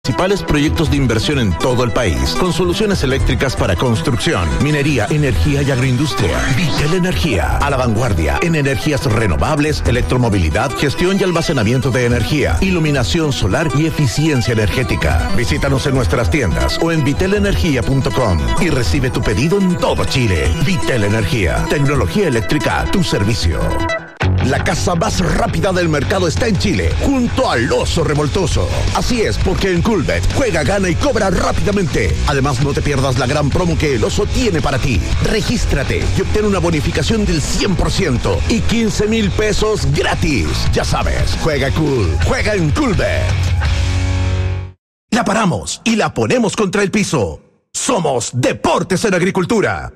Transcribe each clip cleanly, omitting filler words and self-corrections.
Principales proyectos de inversión en todo el país, con soluciones eléctricas para construcción, minería, energía y agroindustria. Vitel Energía, a la vanguardia en energías renovables, electromovilidad, gestión y almacenamiento de energía, iluminación solar y eficiencia energética. Visítanos en nuestras tiendas o en vitelenergia.com y recibe tu pedido en todo Chile. Vitel Energía, tecnología eléctrica a tu servicio. La casa más rápida del mercado está en Chile, junto al Oso Revoltoso. Así es, porque en Coolbet juega, gana y cobra rápidamente. Además, no te pierdas la gran promo que el Oso tiene para ti. Regístrate y obtén una bonificación del 100% y 15,000 pesos gratis. Ya sabes, juega cool, juega en Coolbet. La paramos y la ponemos contra el piso. Somos Deportes en Agricultura.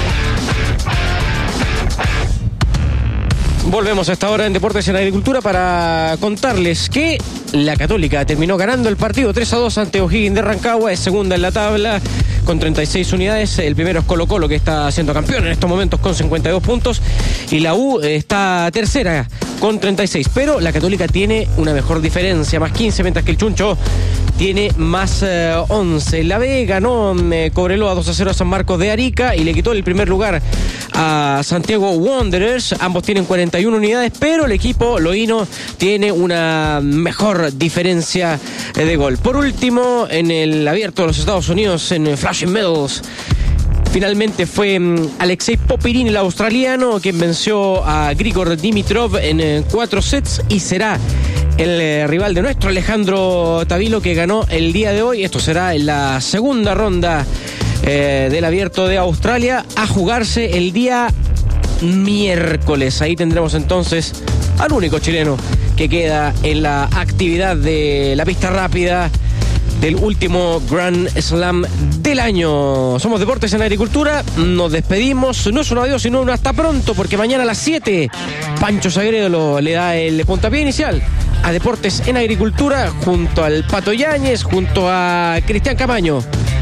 Volvemos a esta hora en Deportes en Agricultura para contarles que la Católica terminó ganando el partido 3-2 ante O'Higgins de Rancagua, es segunda en la tabla con 36 unidades, el primero es Colo-Colo que está siendo campeón en estos momentos con 52 puntos y la U está tercera con 36, pero la Católica tiene una mejor diferencia, más 15, mientras que el Chuncho tiene más 11. La B ganó Cobreloa 2-0 a San Marcos de Arica y le quitó el primer lugar a Santiago Wanderers. Ambos tienen 41 unidades, pero el equipo loíno tiene una mejor diferencia de gol. Por último, en el Abierto de los Estados Unidos, en Flushing Meadows, finalmente fue Alexei Popirín, el australiano, quien venció a Grigor Dimitrov en 4 sets y será el rival de nuestro Alejandro Tavilo, que ganó el día de hoy. Esto será en la segunda ronda del Abierto de Australia, a jugarse el día miércoles. Ahí tendremos entonces al único chileno que queda en la actividad de la pista rápida del último Grand Slam del año. Somos Deportes en Agricultura, nos despedimos, no es un adiós sino un hasta pronto, porque mañana a las 7 Pancho Sagredo le da el puntapié inicial a Deportes en Agricultura junto al Pato Yáñez, junto a Cristian Camaño.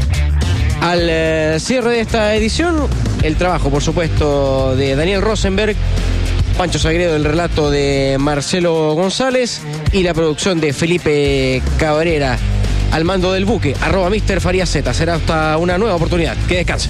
Al cierre de esta edición, el trabajo, por supuesto, de Daniel Rosenberg, Pancho Sagredo, el relato de Marcelo González y la producción de Felipe Cabrera. Al mando del buque, @Mr. Farías Z. Será hasta una nueva oportunidad. Que descanse.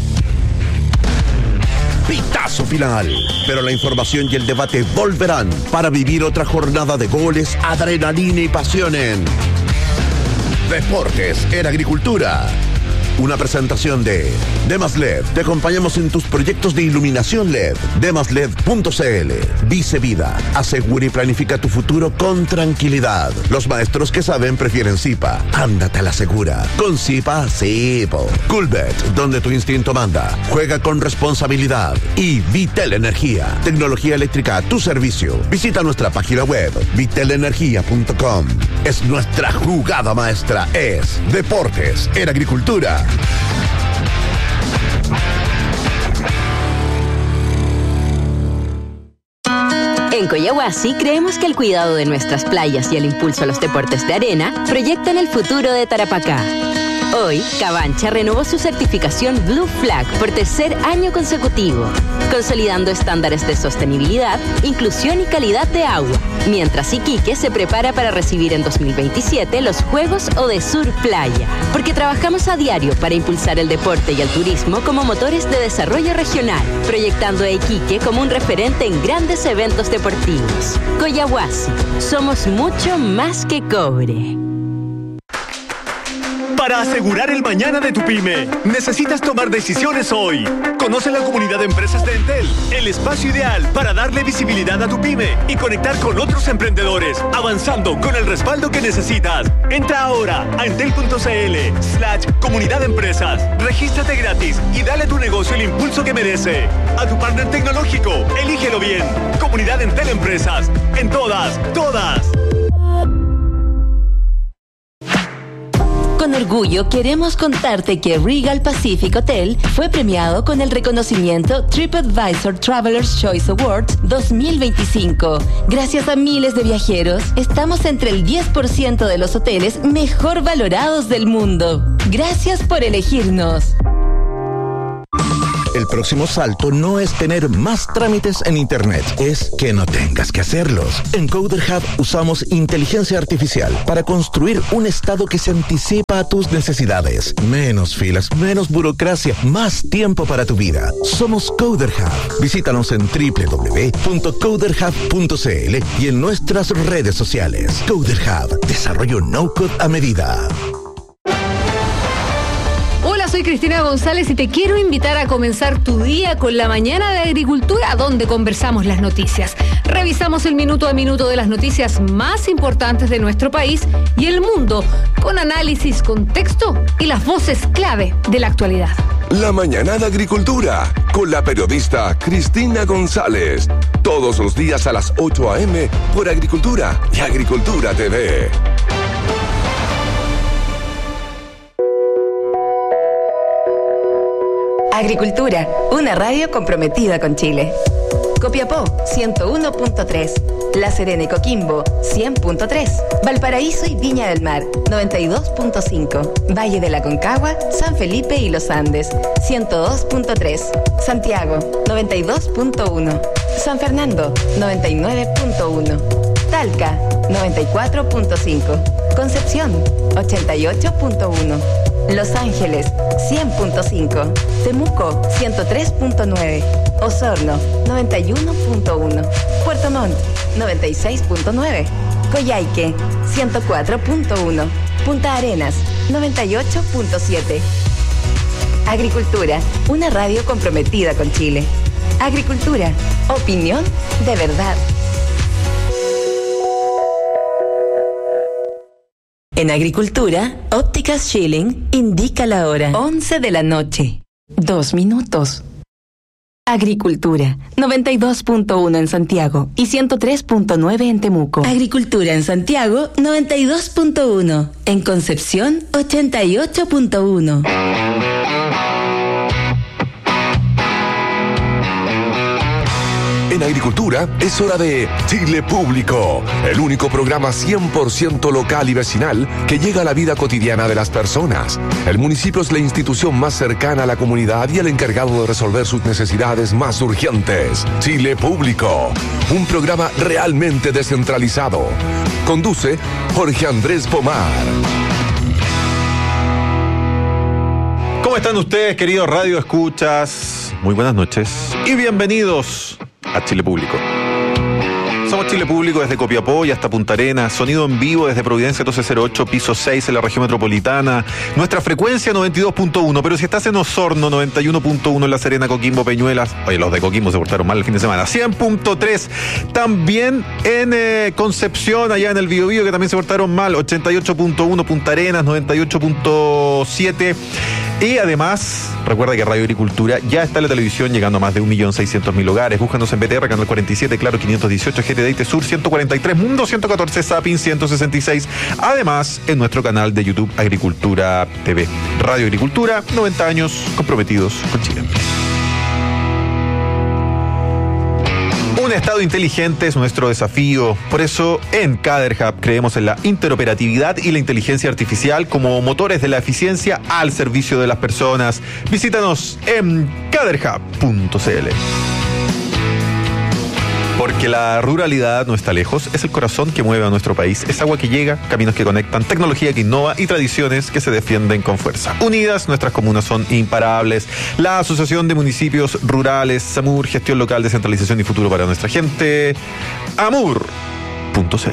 Pitazo final, pero la información y el debate volverán para vivir otra jornada de goles, adrenalina y pasión en Deportes en Agricultura. Una presentación de Demas LED. Te acompañamos en tus proyectos de iluminación LED. Demasled.cl. Vice Vida. Asegura y planifica tu futuro con tranquilidad. Los maestros que saben prefieren Zipa. Ándate a la segura. Con Zipa, sí, po. Coolbet, donde tu instinto manda. Juega con responsabilidad. Y Vitel Energía. Tecnología eléctrica a tu servicio. Visita nuestra página web, vitelenergia.com. Es nuestra jugada maestra. Es Deportes en Agricultura. En Coyahuasi creemos que el cuidado de nuestras playas y el impulso a los deportes de arena proyectan el futuro de Tarapacá. Hoy, Cabancha renovó su certificación Blue Flag por tercer año consecutivo, consolidando estándares de sostenibilidad, inclusión y calidad de agua, mientras Iquique se prepara para recibir en 2027 los Juegos Odesur Playa, porque trabajamos a diario para impulsar el deporte y el turismo como motores de desarrollo regional, proyectando a Iquique como un referente en grandes eventos deportivos. Coyahuasi, somos mucho más que cobre. Para asegurar el mañana de tu pyme, necesitas tomar decisiones hoy. Conoce la comunidad de empresas de Entel, el espacio ideal para darle visibilidad a tu pyme y conectar con otros emprendedores, avanzando con el respaldo que necesitas. Entra ahora a entel.cl/comunidad de empresas. Regístrate gratis y dale a tu negocio el impulso que merece. A tu partner tecnológico, elígelo bien. Comunidad Entel Empresas. En todas. Con orgullo queremos contarte que Regal Pacific Hotel fue premiado con el reconocimiento TripAdvisor Traveler's Choice Awards 2025. Gracias a miles de viajeros, estamos entre el 10% de los hoteles mejor valorados del mundo. Gracias por elegirnos. El próximo salto no es tener más trámites en Internet, es que no tengas que hacerlos. En Coder Hub usamos inteligencia artificial para construir un estado que se anticipa a tus necesidades. Menos filas, menos burocracia, más tiempo para tu vida. Somos Coder Hub. Visítanos en www.coderhub.cl y en nuestras redes sociales. Coder Hub, desarrollo no-code a medida. Hola, soy Cristina González y te quiero invitar a comenzar tu día con la mañana de agricultura, donde conversamos las noticias. Revisamos el minuto a minuto de las noticias más importantes de nuestro país y el mundo, con análisis, contexto y las voces clave de la actualidad. La mañana de agricultura, con la periodista Cristina González. Todos los días a las 8 a.m. por Agricultura y Agricultura TV. Agricultura, una radio comprometida con Chile. Copiapó, 101.3. La Serena y Coquimbo, 100.3. Valparaíso y Viña del Mar, 92.5. Valle de la Concagua, San Felipe y Los Andes, 102.3. Santiago, 92.1. San Fernando, 99.1. Talca, 94.5. Concepción, 88.1. Los Ángeles, 100.5. Temuco, 103.9. Osorno, 91.1. Puerto Montt, 96.9. Coyhaique, 104.1. Punta Arenas, 98.7. Agricultura, una radio comprometida con Chile. Agricultura, opinión de verdad. En Agricultura, Ópticas Schilling indica la hora 11 de la noche. 2 minutos. Agricultura, 92.1 en Santiago y 103.9 en Temuco. Agricultura en Santiago, 92.1. En Concepción, 88.1. En Agricultura es hora de Chile Público, el único programa 100% local y vecinal que llega a la vida cotidiana de las personas. El municipio es la institución más cercana a la comunidad y el encargado de resolver sus necesidades más urgentes. Chile Público, un programa realmente descentralizado. Conduce Jorge Andrés Pomar. ¿Cómo están ustedes, queridos Radio Escuchas? Muy buenas noches y bienvenidos a Chile Público. Somos Chile Público desde Copiapó y hasta Punta Arenas, sonido en vivo desde Providencia 1208, piso 6 en la región metropolitana. Nuestra frecuencia 92.1, pero si estás en Osorno, 91.1 en La Serena, Coquimbo, Peñuelas. Oye, los de Coquimbo se portaron mal el fin de semana. 100.3 también en Concepción, allá en el Biobío, que también se portaron mal. 88.1 Punta Arenas, 98.7. Y además, recuerda que Radio Agricultura ya está en la televisión, llegando a más de 1.600.000 hogares. Búscanos en BTR, Canal 47, Claro 518, GTD Sur 143, Mundo 114, Zapping 166. Además, en nuestro canal de YouTube Agricultura TV. Radio Agricultura, 90 años comprometidos con Chile. Un estado inteligente es nuestro desafío. Por eso, en Coder Hub creemos en la interoperatividad y la inteligencia artificial como motores de la eficiencia al servicio de las personas. Visítanos en coderhub.cl. Porque la ruralidad no está lejos, es el corazón que mueve a nuestro país, es agua que llega, caminos que conectan, tecnología que innova y tradiciones que se defienden con fuerza. Unidas, nuestras comunas son imparables. La Asociación de Municipios Rurales, SAMUR, gestión local, descentralización y futuro para nuestra gente, amur.cl.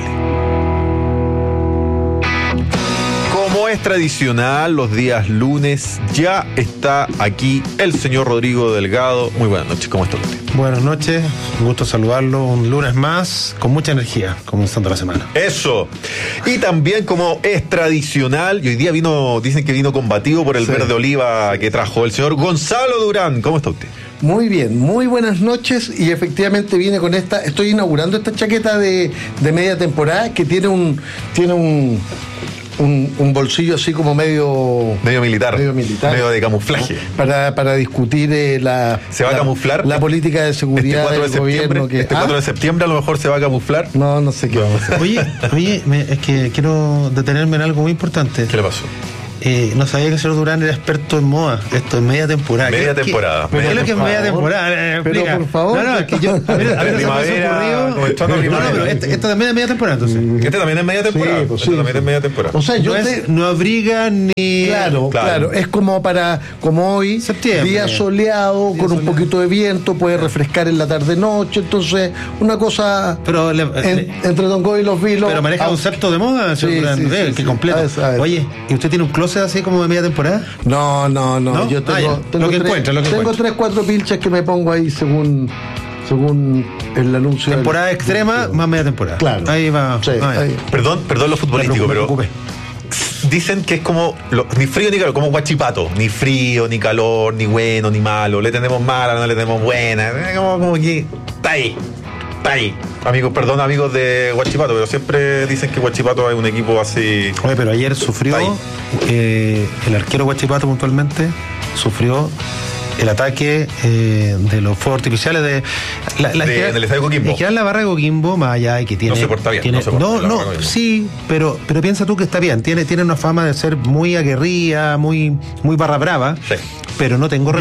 Como es tradicional, los días lunes ya está aquí el señor Rodrigo Delgado. Muy buenas noches, ¿cómo está usted? Buenas noches, un gusto saludarlo un lunes más, con mucha energía, comenzando la semana. Eso. Y también, como es tradicional, y hoy día dicen que vino combativo por el verde oliva que trajo el señor Gonzalo Durán. ¿Cómo está usted? Muy bien, muy buenas noches, y efectivamente vine con estoy inaugurando esta chaqueta de media temporada que tiene un bolsillo así como medio militar, medio de camuflaje, para discutir ¿se va a camuflar? La política de seguridad del gobierno. Este 4 de septiembre a lo mejor se va a camuflar. No sé qué vamos a hacer. Oye, es que quiero detenerme en algo muy importante. ¿Qué le pasó? no sabía que el señor Durán era experto en moda. Esto es media temporada. Media temporada. ¿Qué es lo que es media temporada? Pero por favor. No, es que yo. A ver, primavera. Pero esto también es media temporada, entonces. Este también es media temporada. Sí, pues este también es media temporada. O sea, no abriga ni. Claro. Es como hoy, septiembre. Día soleado, con un poquito de viento, puede refrescar en la tarde-noche. Entonces, una cosa. Pero entre Don Goy y los Vilos. Pero maneja concepto de moda, señor Durán. Que completo. A ver. Oye, ¿y usted tiene un closet así como de media temporada? No. Yo tengo lo que encuentra. Tengo 3-4 pilchas que me pongo ahí según el anuncio. Temporada extrema más media temporada. Claro. Ahí va. Sí, ahí. Perdón lo futbolístico, pero dicen que es como ni frío ni calor, como Huachipato, ni frío, ni calor, ni bueno, ni malo, le tenemos mala, no le tenemos buena, como que está ahí. Amigos de Huachipato, pero siempre dicen que Huachipato es un equipo así. Oye, pero ayer sufrió el arquero Huachipato puntualmente sufrió el ataque de los fuegos artificiales del estadio Coquimbo. En general, la barra de Coquimbo, más allá de que tiene. No se porta bien. Sí, pero piensa tú que está bien. Tiene una fama de ser muy aguerrida, muy barra brava. Sí. Pero no tengo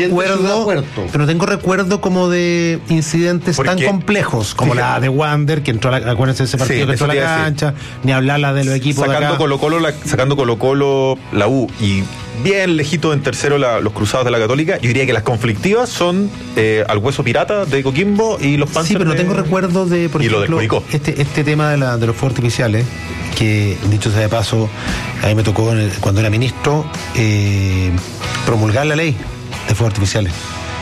recuerdo como de incidentes tan complejos como la de Wander, que entró acuérdense de ese partido que entró a la cancha, ni hablar la de los equipos sacando Colo-Colo la U y bien lejito en tercero los cruzados de la Católica. Yo diría que las conflictivas son al Hueso Pirata de Coquimbo y los Panthers. Sí, pero no tengo recuerdo de, por ejemplo, este tema de los fuegos artificiales, que dicho sea de paso, a mí me tocó cuando era ministro promulgar la ley de fuegos artificiales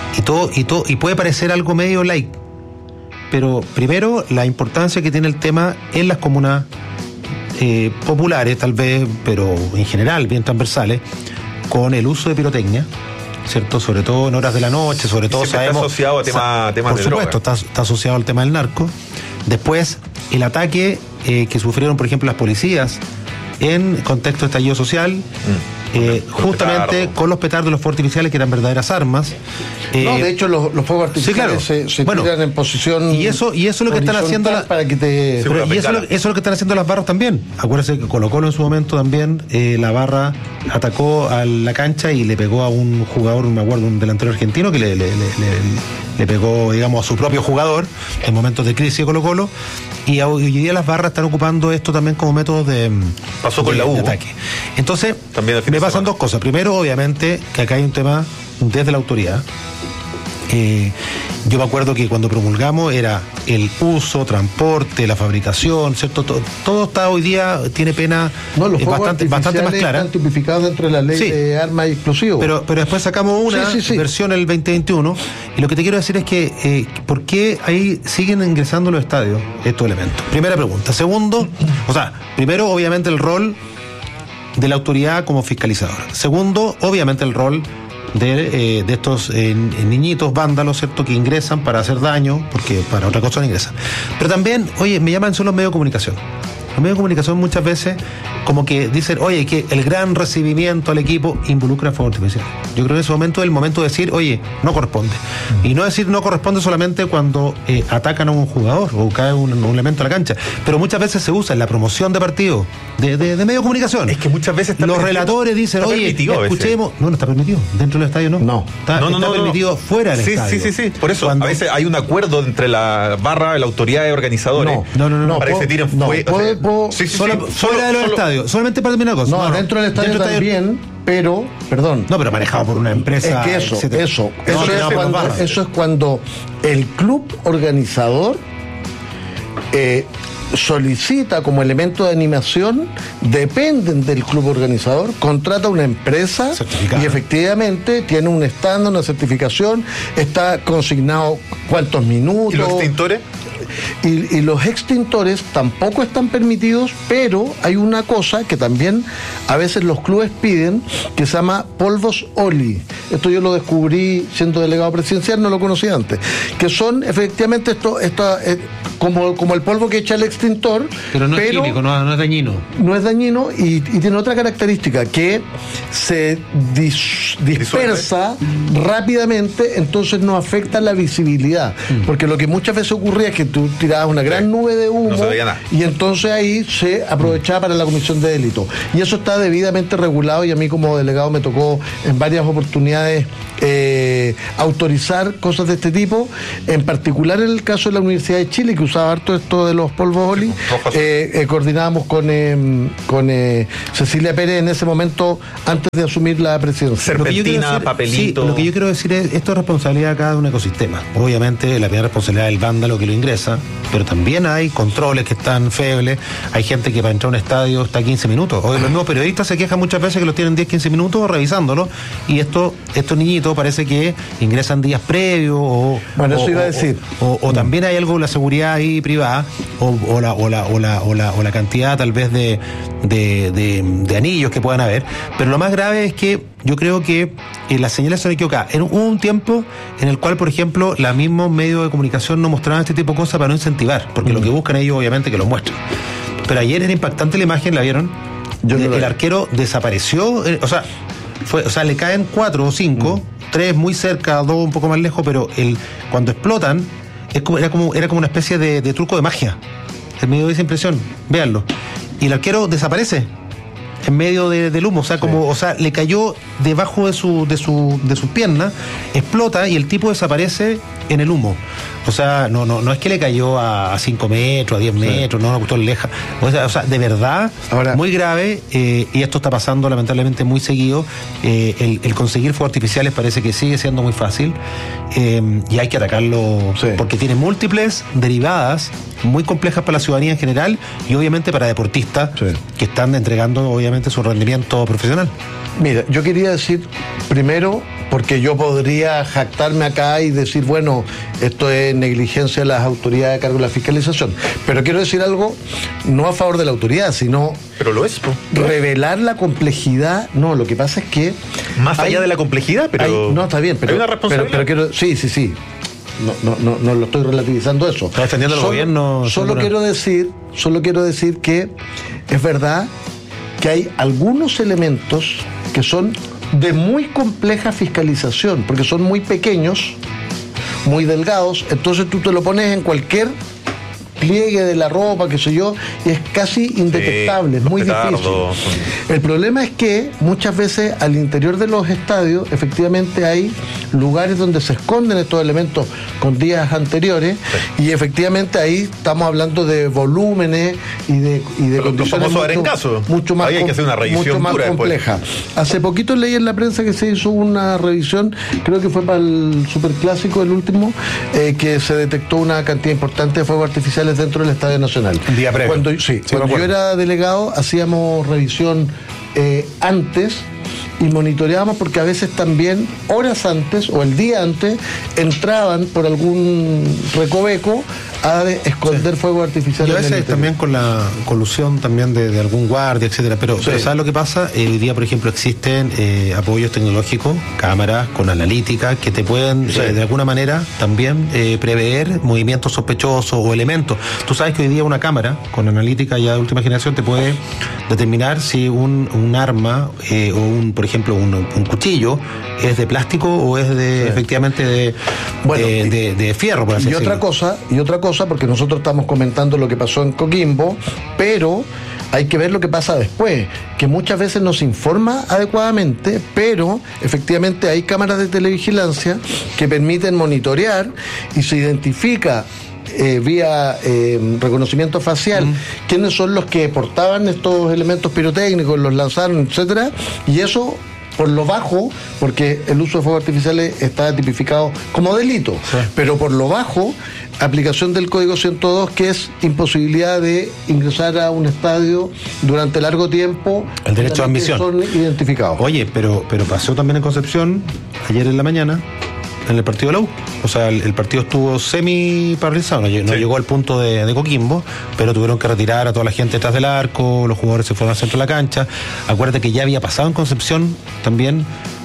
y puede parecer algo medio light, pero primero la importancia que tiene el tema en las comunas populares tal vez, pero en general bien transversales, con el uso de pirotecnia, ¿cierto? Sobre todo en horas de la noche, sobre todo sabemos. Está asociado a temas de droga. Por supuesto, está asociado al tema del narco. Después, el ataque que sufrieron, por ejemplo, las policías en contexto de estallido social, justamente con los petardos, los fuegos artificiales, que eran verdaderas armas. De hecho, los fuegos artificiales se tiran en posición. Y eso es lo que están haciendo para que te. Eso es lo que están haciendo las barras también. Acuérdense que Colo-Colo en su momento también, la barra atacó a la cancha y le pegó a un jugador, me acuerdo, un delantero argentino que le pegó, digamos, a su propio jugador en momentos de crisis de Colo-Colo. Y hoy día las barras están ocupando esto también como método de ataque. Entonces, me pasan dos cosas. Primero, obviamente, que acá hay un tema desde la autoridad. Yo me acuerdo que cuando promulgamos era el uso, transporte, la fabricación, ¿cierto? Todo está hoy día, tiene pena bastante más clara. Están tipificados dentro de la ley de armas y explosivos. Pero después sacamos una versión el 2021, y lo que te quiero decir es que ¿por qué ahí siguen ingresando los estadios estos elementos? Primera pregunta. Segundo, primero, obviamente, el rol de la autoridad como fiscalizadora. Segundo, obviamente, el rol de estos niñitos vándalos, ¿cierto?, que ingresan para hacer daño, porque para otra cosa no ingresan. Pero también, me llaman son los medios de comunicación. Los medios de comunicación muchas veces como que dicen, que el gran recibimiento al equipo involucra fuegos artificiales. Yo creo que en ese momento es el momento de decir, no corresponde. Y no decir no corresponde solamente cuando atacan a un jugador o cae un elemento a la cancha, pero muchas veces se usa en la promoción de partidos de medios de comunicación. Es que muchas veces los relatores dicen, escuchemos. No está permitido. Dentro del estadio no. Está permitido fuera del estadio. Sí. Por eso, a veces hay un acuerdo entre la barra, la autoridad de organizadores. No. Para que se tiren fuego. Fuera de los estadios. Solamente para terminar una cosa. Dentro del estadio también, pero, perdón. No, pero manejado por una empresa. Es que eso es cuando el club organizador solicita como elemento de animación, dependen del club organizador, contrata una empresa y efectivamente tiene un estándar, una certificación, está consignado cuántos minutos. ¿Y los extintores? Y los extintores tampoco están permitidos, pero hay una cosa que también a veces los clubes piden, que se llama polvos Oli. esto yo lo descubrí siendo delegado presidencial, no lo conocía antes, que son efectivamente como el polvo que echa el extintor. Pero no es químico, no es dañino. No es dañino y tiene otra característica, que se dispersa rápidamente, entonces no afecta la visibilidad. Porque lo que muchas veces ocurría es que tú tirabas una gran nube de humo, no se veía nada, y entonces ahí se aprovechaba para la comisión de delito. Y eso está debidamente regulado, y a mí como delegado me tocó en varias oportunidades autorizar cosas de este tipo, en particular en el caso de la Universidad de Chile, que usaba harto esto de los polvos Oli. Coordinábamos con Cecilia Pérez en ese momento, antes de asumir la presidencia. Serpentina, papelito. Sí, lo que yo quiero decir es, esto es responsabilidad acá de un ecosistema. Obviamente la primera responsabilidad del vándalo que lo ingresa, pero también hay controles que están febles, hay gente que para entrar a un estadio está 15 minutos. Hoy los mismos periodistas se quejan muchas veces que los tienen 10-15 minutos revisándolo, y estos niñitos parece que ingresan días previos eso iba a decir. O también hay algo de la seguridad ahí privada, o la cantidad tal vez de anillos que puedan haber. Pero lo más grave es que yo creo que las señales son equivocadas. Hubo un tiempo en el cual, por ejemplo, los mismos medios de comunicación no mostraban este tipo de cosas para no incentivar, porque lo que buscan ellos obviamente que los muestren. Pero ayer era impactante la imagen, ¿la vieron? El arquero desapareció, le caen 4 o 5, 3 muy cerca, 2 un poco más lejos, pero cuando explotan era como una especie de truco de magia. En medio de esa impresión, véanlo. Y el arquero desaparece en medio del humo, le cayó debajo de sus piernas, explota y el tipo desaparece en el humo. No es que le cayó a 5 metros, a 10 metros, no, una cuestión leja. De verdad, ahora, muy grave, y esto está pasando lamentablemente muy seguido. El conseguir fuegos artificiales parece que sigue siendo muy fácil, y hay que atacarlo porque tiene múltiples derivadas muy complejas para la ciudadanía en general, y obviamente para deportistas que están entregando obviamente su rendimiento profesional. Mira, yo quería decir primero, porque yo podría jactarme acá y decir, bueno, esto es negligencia de las autoridades a cargo de la fiscalización, pero quiero decir algo no a favor de la autoridad, sino pero lo es, revelar la complejidad. No, lo que pasa es que más allá de la complejidad, pero no, está bien, pero hay una responsabilidad. Pero quiero, sí. No lo estoy relativizando eso. Está defendiendo el gobierno. Solo quiero decir que es verdad que hay algunos elementos que son de muy compleja fiscalización, porque son muy pequeños, muy delgados, entonces tú te lo pones en cualquier pliegue de la ropa, qué sé yo, y es casi indetectable, es muy difícil. El problema es que muchas veces al interior de los estadios efectivamente hay lugares donde se esconden estos elementos con días anteriores, y efectivamente ahí estamos hablando de volúmenes y de condiciones mucho más, hay que hacer una revisión mucho más compleja. Hace poquito leí en la prensa que se hizo una revisión, creo que fue para el Superclásico, el último, que se detectó una cantidad importante de fuegos artificiales dentro del Estadio Nacional. El día previo. Cuando yo era delegado, hacíamos revisión antes y monitoreábamos, porque a veces también horas antes o el día antes entraban por algún recoveco a esconder fuegos artificiales. Y a veces también con la colusión también de algún guardia, etcétera. Pero ¿sabes lo que pasa? Hoy día, por ejemplo, existen apoyos tecnológicos, cámaras con analítica, que te pueden de alguna manera también prever movimientos sospechosos o elementos. Tú sabes que hoy día una cámara con analítica ya de última generación te puede determinar si un arma o por ejemplo un cuchillo es de plástico o es de efectivamente de fierro, por así decirlo. Y otra cosa, porque nosotros estamos comentando lo que pasó en Coquimbo, pero hay que ver lo que pasa después, que muchas veces no se informa adecuadamente, pero efectivamente hay cámaras de televigilancia que permiten monitorear y se identifica vía reconocimiento facial quiénes son los que portaban estos elementos pirotécnicos, los lanzaron, etcétera, y eso por lo bajo, porque el uso de fuegos artificiales está tipificado como delito, pero por lo bajo, aplicación del Código 102, que es imposibilidad de ingresar a un estadio durante largo tiempo. El derecho de admisión. Son identificados. Oye, pero pasó también en Concepción, ayer en la mañana, en el partido de la U. O sea, el partido estuvo semi paralizado, no llegó al punto de Coquimbo, pero tuvieron que retirar a toda la gente detrás del arco, los jugadores se fueron al centro de la cancha. Acuérdate que ya había pasado en Concepción también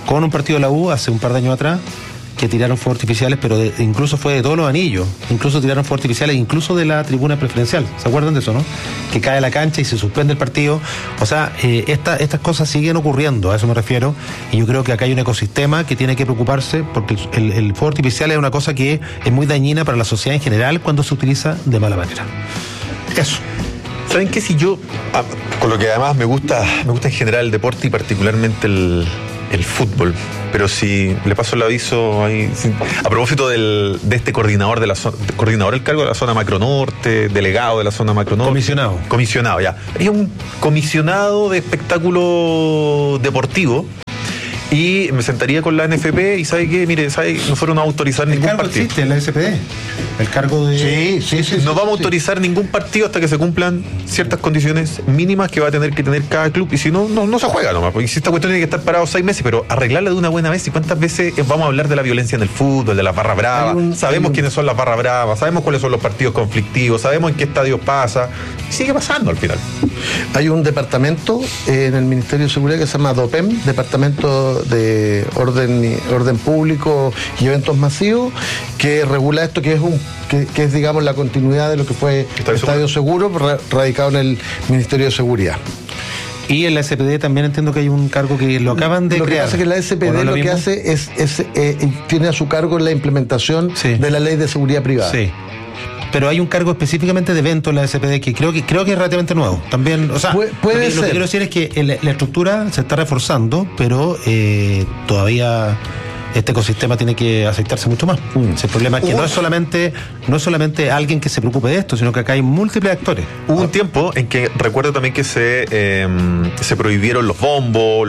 con un partido de la U hace un par de años atrás, que tiraron fuegos artificiales, pero incluso fue de todos los anillos, incluso tiraron fuegos artificiales, incluso de la tribuna preferencial. ¿Se acuerdan de eso, no? Que cae la cancha y se suspende el partido. O sea, estas cosas siguen ocurriendo, a eso me refiero, y yo creo que acá hay un ecosistema que tiene que preocuparse, porque el fuego artificial es una cosa que es muy dañina para la sociedad en general cuando se utiliza de mala manera. Eso. ¿Saben qué? Si yo, con lo que además me gusta en general el deporte y particularmente el fútbol, pero si le paso el aviso ahí, a propósito de este coordinador de la zona, coordinador del cargo de la zona Macronorte, delegado de la zona Macronorte. Comisionado, ya. Es un comisionado de espectáculo deportivo. Y me sentaría con la NFP y ¿sabe qué? Mire, nosotros no vamos a autorizar ningún partido. El cargo existe en la SPD. El cargo de... Sí. No vamos a autorizar ningún partido hasta que se cumplan ciertas condiciones mínimas que va a tener que tener cada club. Y si no se juega nomás. Porque si esta cuestión tiene que estar parado 6 meses, pero arreglarla de una buena vez. ¿Y cuántas veces vamos a hablar de la violencia en el fútbol, de las barras bravas? Sabemos quiénes son las barras bravas, sabemos cuáles son los partidos conflictivos, sabemos en qué estadios pasa. Y sigue pasando al final. Hay un departamento en el Ministerio de Seguridad que se llama DOPEM, Departamento de Orden Público y Eventos Masivos, que regula esto, que es digamos la continuidad de lo que fue Estadio Seguro, radicado en el Ministerio de Seguridad. Y en la SPD también entiendo que hay un cargo que lo acaban de crear. Lo que pasa es que la SPD lo que hace es tiene a su cargo la implementación de la Ley de Seguridad Privada. Sí. Pero hay un cargo específicamente de eventos en la SPD que creo que es relativamente nuevo. También, o sea, puede ser. Lo que quiero decir es que la estructura se está reforzando, pero todavía este ecosistema tiene que aceptarse mucho más. El problema es que no es solamente alguien que se preocupe de esto, sino que acá hay múltiples actores. Hubo un tiempo en que recuerdo también que se prohibieron los bombos,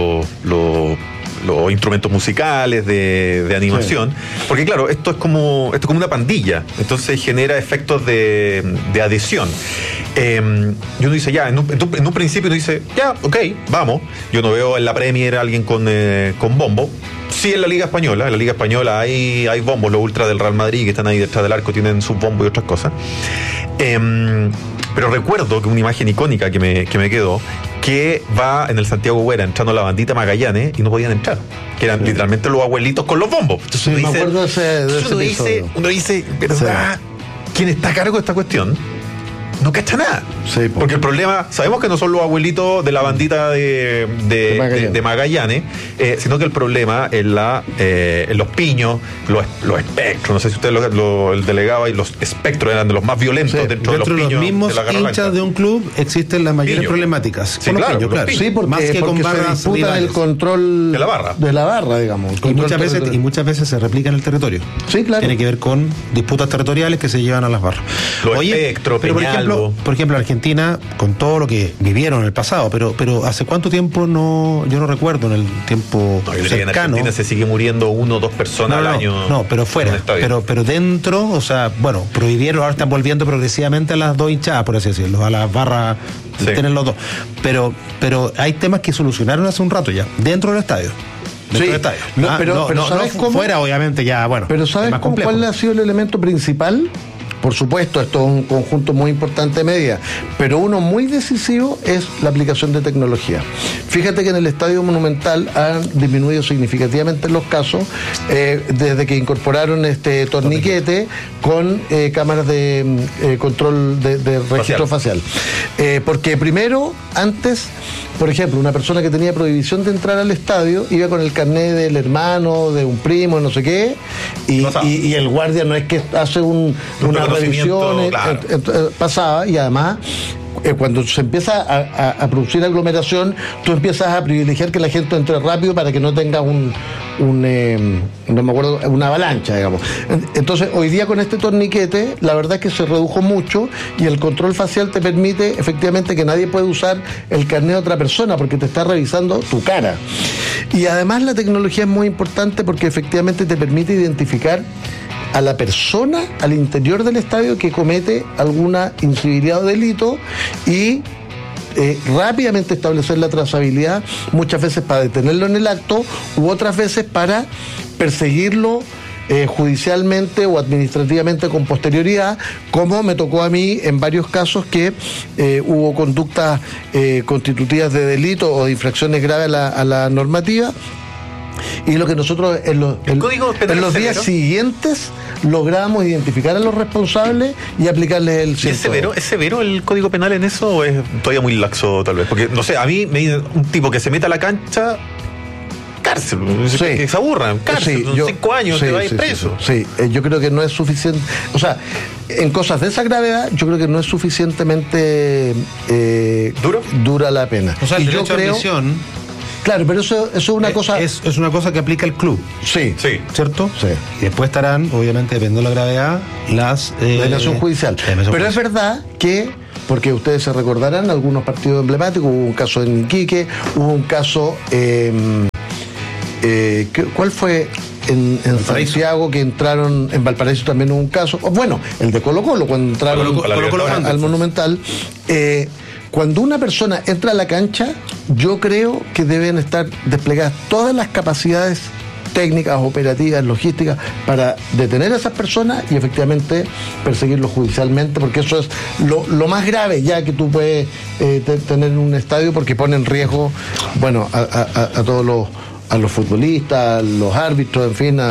los instrumentos musicales de animación, porque claro, esto es como una pandilla, entonces genera efectos de adhesión. Y uno dice, ya, en un principio uno dice, ya, ok, vamos. Yo no veo en la Premier a alguien con bombo. Sí, en la Liga Española hay bombos, los ultras del Real Madrid que están ahí detrás del arco tienen sus bombos y otras cosas. Pero recuerdo que una imagen icónica que me quedó, que va en el Santiago Güera entrando la bandita Magallanes y no podían entrar, que eran literalmente los abuelitos con los bombos. Entonces me acuerdo de ese uno dice, ¿verdad? ¿Quién está a cargo de esta cuestión? No cacha nada. Sí, porque el problema, sabemos que no son los abuelitos de la bandita de Magallanes, sino que el problema es en los piños, los espectros. No sé si ustedes el delegado y los espectros eran de los más violentos dentro de los piños. De los mismos hinchas de un club existen las mayores problemáticas. Sí, claro, piños, claro. Sí, porque, más que con barras se disputan el control de la barra, digamos. Y muchas veces se replica en el territorio. Sí, claro. Tiene que ver con disputas territoriales que se llevan a las barras. Los espectros, Peñalba. Por ejemplo, Argentina, con todo lo que vivieron en el pasado, pero ¿hace cuánto tiempo yo no recuerdo en el tiempo cercano? En Argentina se sigue muriendo 1 o 2 personas al año. No, pero fuera. Pero dentro, o sea, bueno, prohibieron, ahora están volviendo progresivamente a las 2 hinchadas, por así decirlo, a las barras, tienen los 2. Pero hay temas que solucionaron hace un rato ya, dentro del estadio. Del estadio. Pero ¿sabes cómo? Fuera, obviamente, ya, bueno. Pero ¿sabes cuál ha sido el elemento principal? Por supuesto, esto es un conjunto muy importante de medidas, pero uno muy decisivo es la aplicación de tecnología. Fíjate que en el Estadio Monumental han disminuido significativamente los casos desde que incorporaron este torniquete con cámaras de control de registro facial. Porque primero, antes, por ejemplo, una persona que tenía prohibición de entrar al estadio iba con el carnet del hermano, de un primo, no sé qué, y el guardia no es que hace una revisión, claro. Pasaba, y además cuando se empieza a producir aglomeración, tú empiezas a privilegiar que la gente entre rápido para que no tenga una avalancha, digamos. Entonces, hoy día con este torniquete, la verdad es que se redujo mucho y el control facial te permite efectivamente que nadie puede usar el carnet de otra persona porque te está revisando tu cara. Y además la tecnología es muy importante porque efectivamente te permite identificar a la persona al interior del estadio que comete alguna incivilidad o delito y rápidamente establecer la trazabilidad, muchas veces para detenerlo en el acto u otras veces para perseguirlo judicialmente o administrativamente con posterioridad, como me tocó a mí en varios casos que hubo conductas constitutivas de delito o de infracciones graves a la normativa, Y lo que nosotros en los días siguientes logramos identificar a los responsables y aplicarles el 102. ¿Es severo el Código Penal en eso o es todavía muy laxo tal vez? Porque, no sé, a mí me dicen un tipo que se meta a la cancha, cárcel, que se aburran, cárcel, 5 años, te va a ir preso. Sí, yo creo que no es suficiente, o sea, en cosas de esa gravedad, yo creo que no es suficientemente dura la pena. O sea, el derecho a prisión. Claro, pero eso es una cosa. Es una cosa que aplica el club. Sí. ¿Cierto? Sí. Y después estarán, obviamente, dependiendo de la gravedad, las. La detención judicial. Pero es verdad que, porque ustedes se recordarán, algunos partidos emblemáticos, hubo un caso en Iquique, hubo un caso. ¿Cuál fue? En Santiago, que entraron, en Valparaíso también hubo un caso, bueno, el de Colo-Colo, cuando entraron al Monumental. Cuando una persona entra a la cancha, yo creo que deben estar desplegadas todas las capacidades técnicas, operativas, logísticas, para detener a esas personas y efectivamente perseguirlos judicialmente, porque eso es lo más grave ya que tú puedes tener en un estadio, porque pone en riesgo, bueno, a todos los futbolistas, a los árbitros, en fin,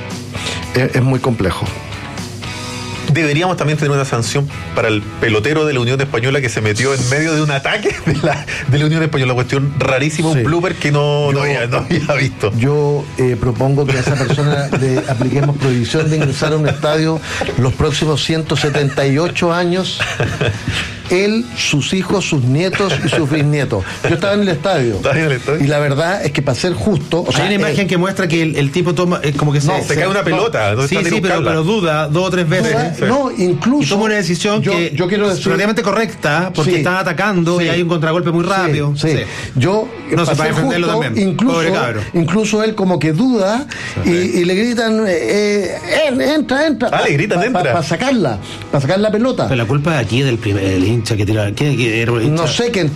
es muy complejo. Deberíamos también tener una sanción para el pelotero de la Unión Española que se metió en medio de un ataque de la Unión Española. Cuestión rarísima, un blooper que no había visto. Yo propongo que a esa persona le apliquemos prohibición de ingresar a un estadio los próximos 178 años. Él, sus hijos, sus nietos y sus bisnietos. Yo estaba en el estadio. Y la verdad es que, para ser justo. Hay una imagen que muestra que el tipo toma. Como que se cae una pelota. Sí, pero duda 2 o 3 veces. No, incluso. Y toma una decisión que quiero decir, relativamente correcta, porque están atacando y hay un contragolpe muy rápido. Yo. No se puede defenderlo también. Incluso él, como que duda y le gritan: entra. Le gritan: entra. Para sacar la pelota. Pero la culpa de aquí es del primer hincha que tira. No sé quién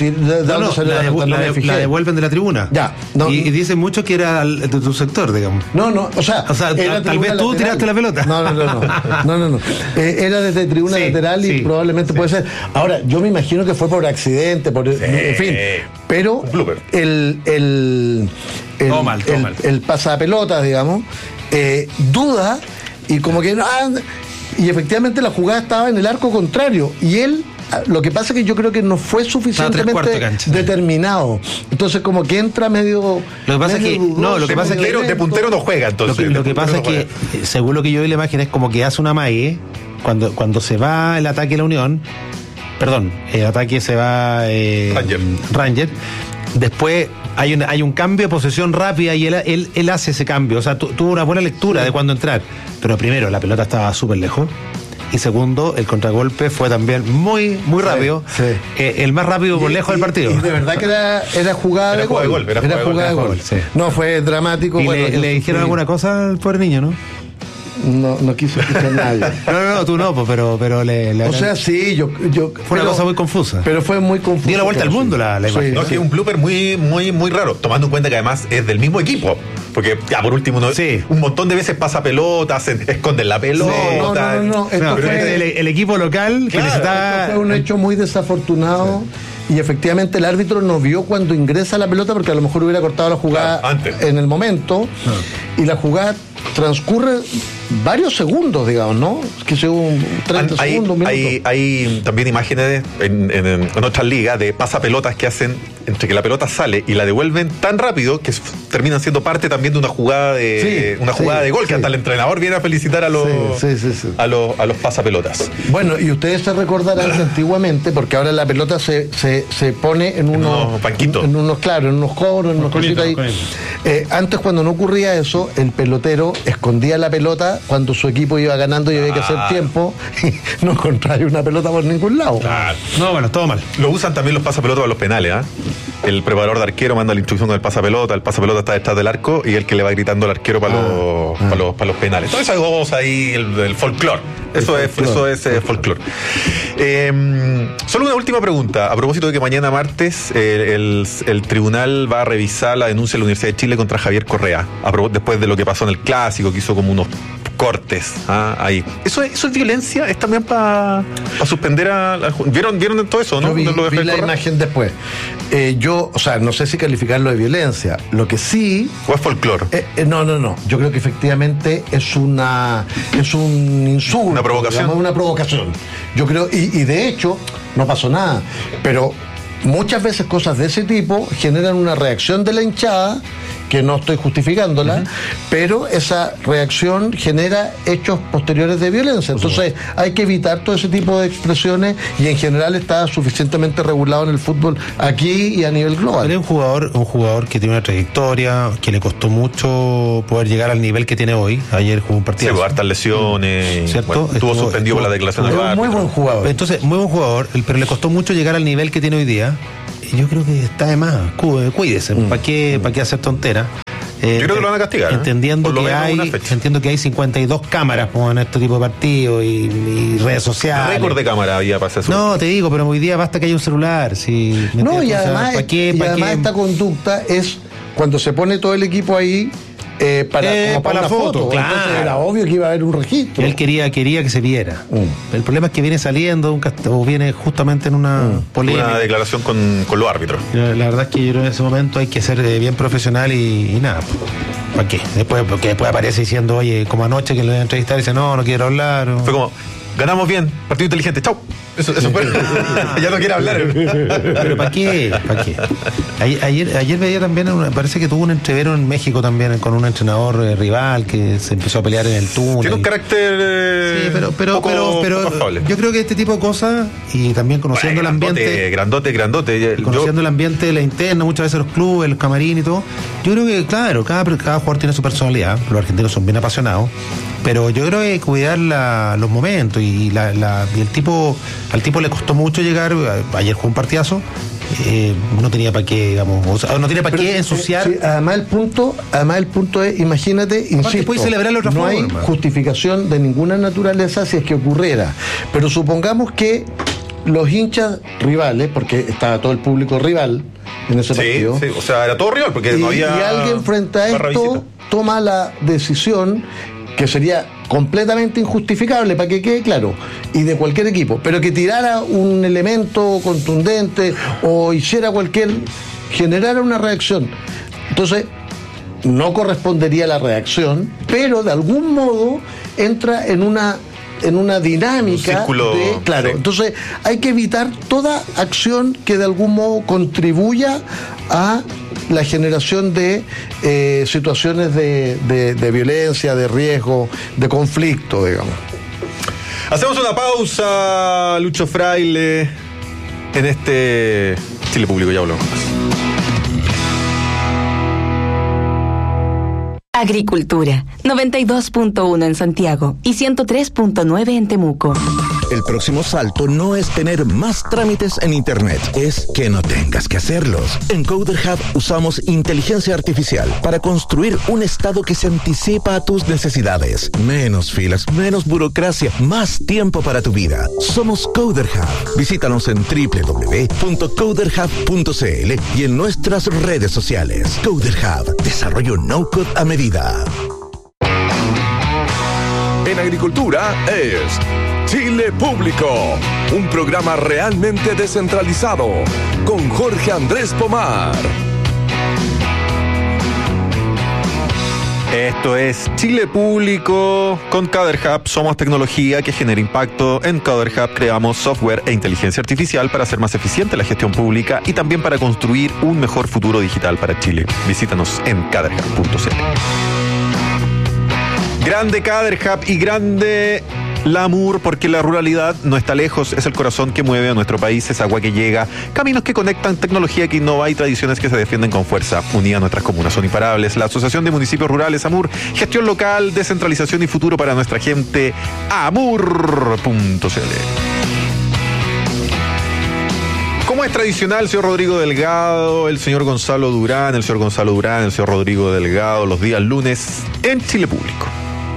la devuelven de la tribuna. Y dicen mucho que era de tu sector, digamos. O sea tal vez tú tiraste la pelota. No. Era desde tribuna lateral y probablemente puede ser. Ahora, yo me imagino que fue por accidente, en fin. Pero el pasapelotas, digamos, duda y como que y efectivamente la jugada estaba en el arco contrario y él. Lo que pasa es que yo creo que no fue suficientemente determinado. Entonces, como que entra medio. Lo que pasa es que. De puntero no juega, entonces. Lo que pasa es que, según lo que yo vi la imagen, es como que hace una mague cuando se va el ataque a la Unión. Perdón, el ataque se va Ranger. Después hay un cambio de posesión rápida y él hace ese cambio. O sea, tuvo una buena lectura de cuándo entrar. Pero primero, la pelota estaba súper lejos. Y segundo, el contragolpe fue también muy rápido. El más rápido por lejos del partido. Y de verdad que era jugada de gol. Era jugada de gol. No, fue dramático. ¿Y le dijeron alguna cosa al pobre niño, no? No quiso escuchar nadie. No, tú no, pero le o sea, sí, yo fue una cosa muy confusa. Pero fue muy confusa. Dio la vuelta al mundo la imagen. No, es que es un blooper muy raro, tomando en cuenta que además es del mismo equipo. Porque ya por último, un montón de veces pasa pelotas, esconden la pelota. No. Pero el equipo local que necesitaba. Esto fue un hecho muy desafortunado. Y efectivamente el árbitro no vio cuando ingresa la pelota, porque a lo mejor hubiera cortado la jugada en el momento. Y la jugada transcurre varios segundos, digamos, ¿no? Que sea un 30 segundos, un minuto. Hay también imágenes en otras ligas de pasapelotas que hacen entre que la pelota sale y la devuelven tan rápido que terminan siendo parte también de una jugada de gol, que hasta el entrenador viene a felicitar a los pasapelotas. Bueno, y ustedes se recordarán que antiguamente, porque ahora la pelota se pone en unos banquitos, en unos coros, en unos cositas ahí. Antes, cuando no ocurría eso, el pelotero escondía la pelota cuando su equipo iba ganando y había que hacer tiempo, y no encontraba una pelota por ningún lado. Claro. No, bueno, todo mal. Lo usan también los pasapelotas para los penales, El preparador de arquero manda la instrucción con el pasapelota está detrás del arco y el que le va gritando al arquero para los penales. Todas esas cosas ahí, el folclore. Eso es folclore. Solo una última pregunta. A propósito de que mañana martes el tribunal va a revisar la denuncia de la Universidad de Chile contra Javier Correa, después de lo que pasó en el Clásico, que hizo como unos cortes. Ahí. ¿Eso es violencia? ¿Es también para suspender ¿Vieron todo eso, no? Yo vi la imagen después. Yo, no sé si calificarlo de violencia. Lo que sí... ¿O es folclore? No. Yo creo que efectivamente es un insulto. Una provocación. Una provocación. Yo creo, y de hecho, no pasó nada. Pero muchas veces cosas de ese tipo generan una reacción de la hinchada, que no estoy justificándola, pero esa reacción genera hechos posteriores de violencia. Entonces hay que evitar todo ese tipo de expresiones, y en general está suficientemente regulado en el fútbol aquí y a nivel global. Él es un jugador que tiene una trayectoria, que le costó mucho poder llegar al nivel que tiene hoy. Ayer jugó un partido. Sí, hartas lesiones. ¿Cierto? Estuvo suspendido por la declaración del VAR. Muy buen jugador. Entonces, muy buen jugador, pero le costó mucho llegar al nivel que tiene hoy día. Yo creo que está de más. Cuídese. ¿Para qué hacer tontera? Yo creo que lo van a castigar. Entiendo que hay 52 cámaras en este tipo de partidos y redes sociales. Récord de cámara había para hacer. No, te digo, pero hoy día basta que haya un celular. Y además esta conducta es cuando se pone todo el equipo ahí. Para la foto. Claro. Entonces era obvio que iba a haber un registro. Él quería que se viera. El problema es que viene saliendo o viene justamente en una polémica. Una declaración con los árbitros. La verdad es que yo creo que en ese momento hay que ser bien profesional y nada. ¿Para qué? Porque después aparece diciendo, oye, como anoche que lo voy a entrevistar y dice, no quiero hablar. Fue como, ganamos bien, partido inteligente, chau. Eso fue. Ya no quiere hablar. Pero ¿para qué? Ayer veía también, parece que tuvo un entrevero en México también con un entrenador rival que se empezó a pelear en el túnel. Tiene un carácter. Sí, pero yo creo que este tipo de cosas, y también conociendo el ambiente. Grandote. Conociendo el ambiente de la interna, muchas veces los clubes, los camarines y todo. Yo creo que, claro, cada jugador tiene su personalidad. Los argentinos son bien apasionados. Pero yo creo que cuidar los momentos y el tipo. Al tipo le costó mucho llegar. Ayer jugó un partidazo. No tenía para qué, digamos, no tiene para qué ensuciar. Sí, además el punto es, imagínate, insisto, celebrarlo de otra no forma. Hay justificación de ninguna naturaleza si es que ocurriera. Pero supongamos que los hinchas rivales, porque estaba todo el público rival en ese partido. Sí, o sea, era todo rival porque no había. Y alguien frente a esto toma la decisión que sería completamente injustificable, para que quede claro, y de cualquier equipo, pero que tirara un elemento contundente o generara una reacción. Entonces, no correspondería la reacción, pero de algún modo entra en una dinámica círculo, claro. Sí. Entonces hay que evitar toda acción que de algún modo contribuya a la generación de situaciones de violencia, de riesgo, de conflicto, digamos. Hacemos una pausa, Lucho Fraile, en este Chile Público, ya hablamos más. Agricultura, 92.1 en Santiago y 103.9 en Temuco. El próximo salto no es tener más trámites en Internet, es que no tengas que hacerlos. En Coder Hub usamos inteligencia artificial para construir un estado que se anticipa a tus necesidades. Menos filas, menos burocracia, más tiempo para tu vida. Somos Coder Hub. Visítanos en www.coderhub.cl y en nuestras redes sociales. Coder Hub, desarrollo no-code a medida. En agricultura es Chile Público, un programa realmente descentralizado con Jorge Andrés Pomar. Esto es Chile Público con Coder Hub. Somos tecnología que genera impacto. En Coder Hub creamos software e inteligencia artificial para hacer más eficiente la gestión pública y también para construir un mejor futuro digital para Chile. Visítanos en coderhub.cl. Grande Coder Hub y grande Lamur, porque la ruralidad no está lejos, es el corazón que mueve a nuestro país, es agua que llega, caminos que conectan, tecnología que innova y tradiciones que se defienden con fuerza. Unidas nuestras comunas son imparables. La Asociación de Municipios Rurales AMUR, gestión local, descentralización y futuro para nuestra gente. amur.cl. Como es tradicional, el señor Rodrigo Delgado, el señor Gonzalo Durán, el señor Rodrigo Delgado, los días lunes en Chile Público.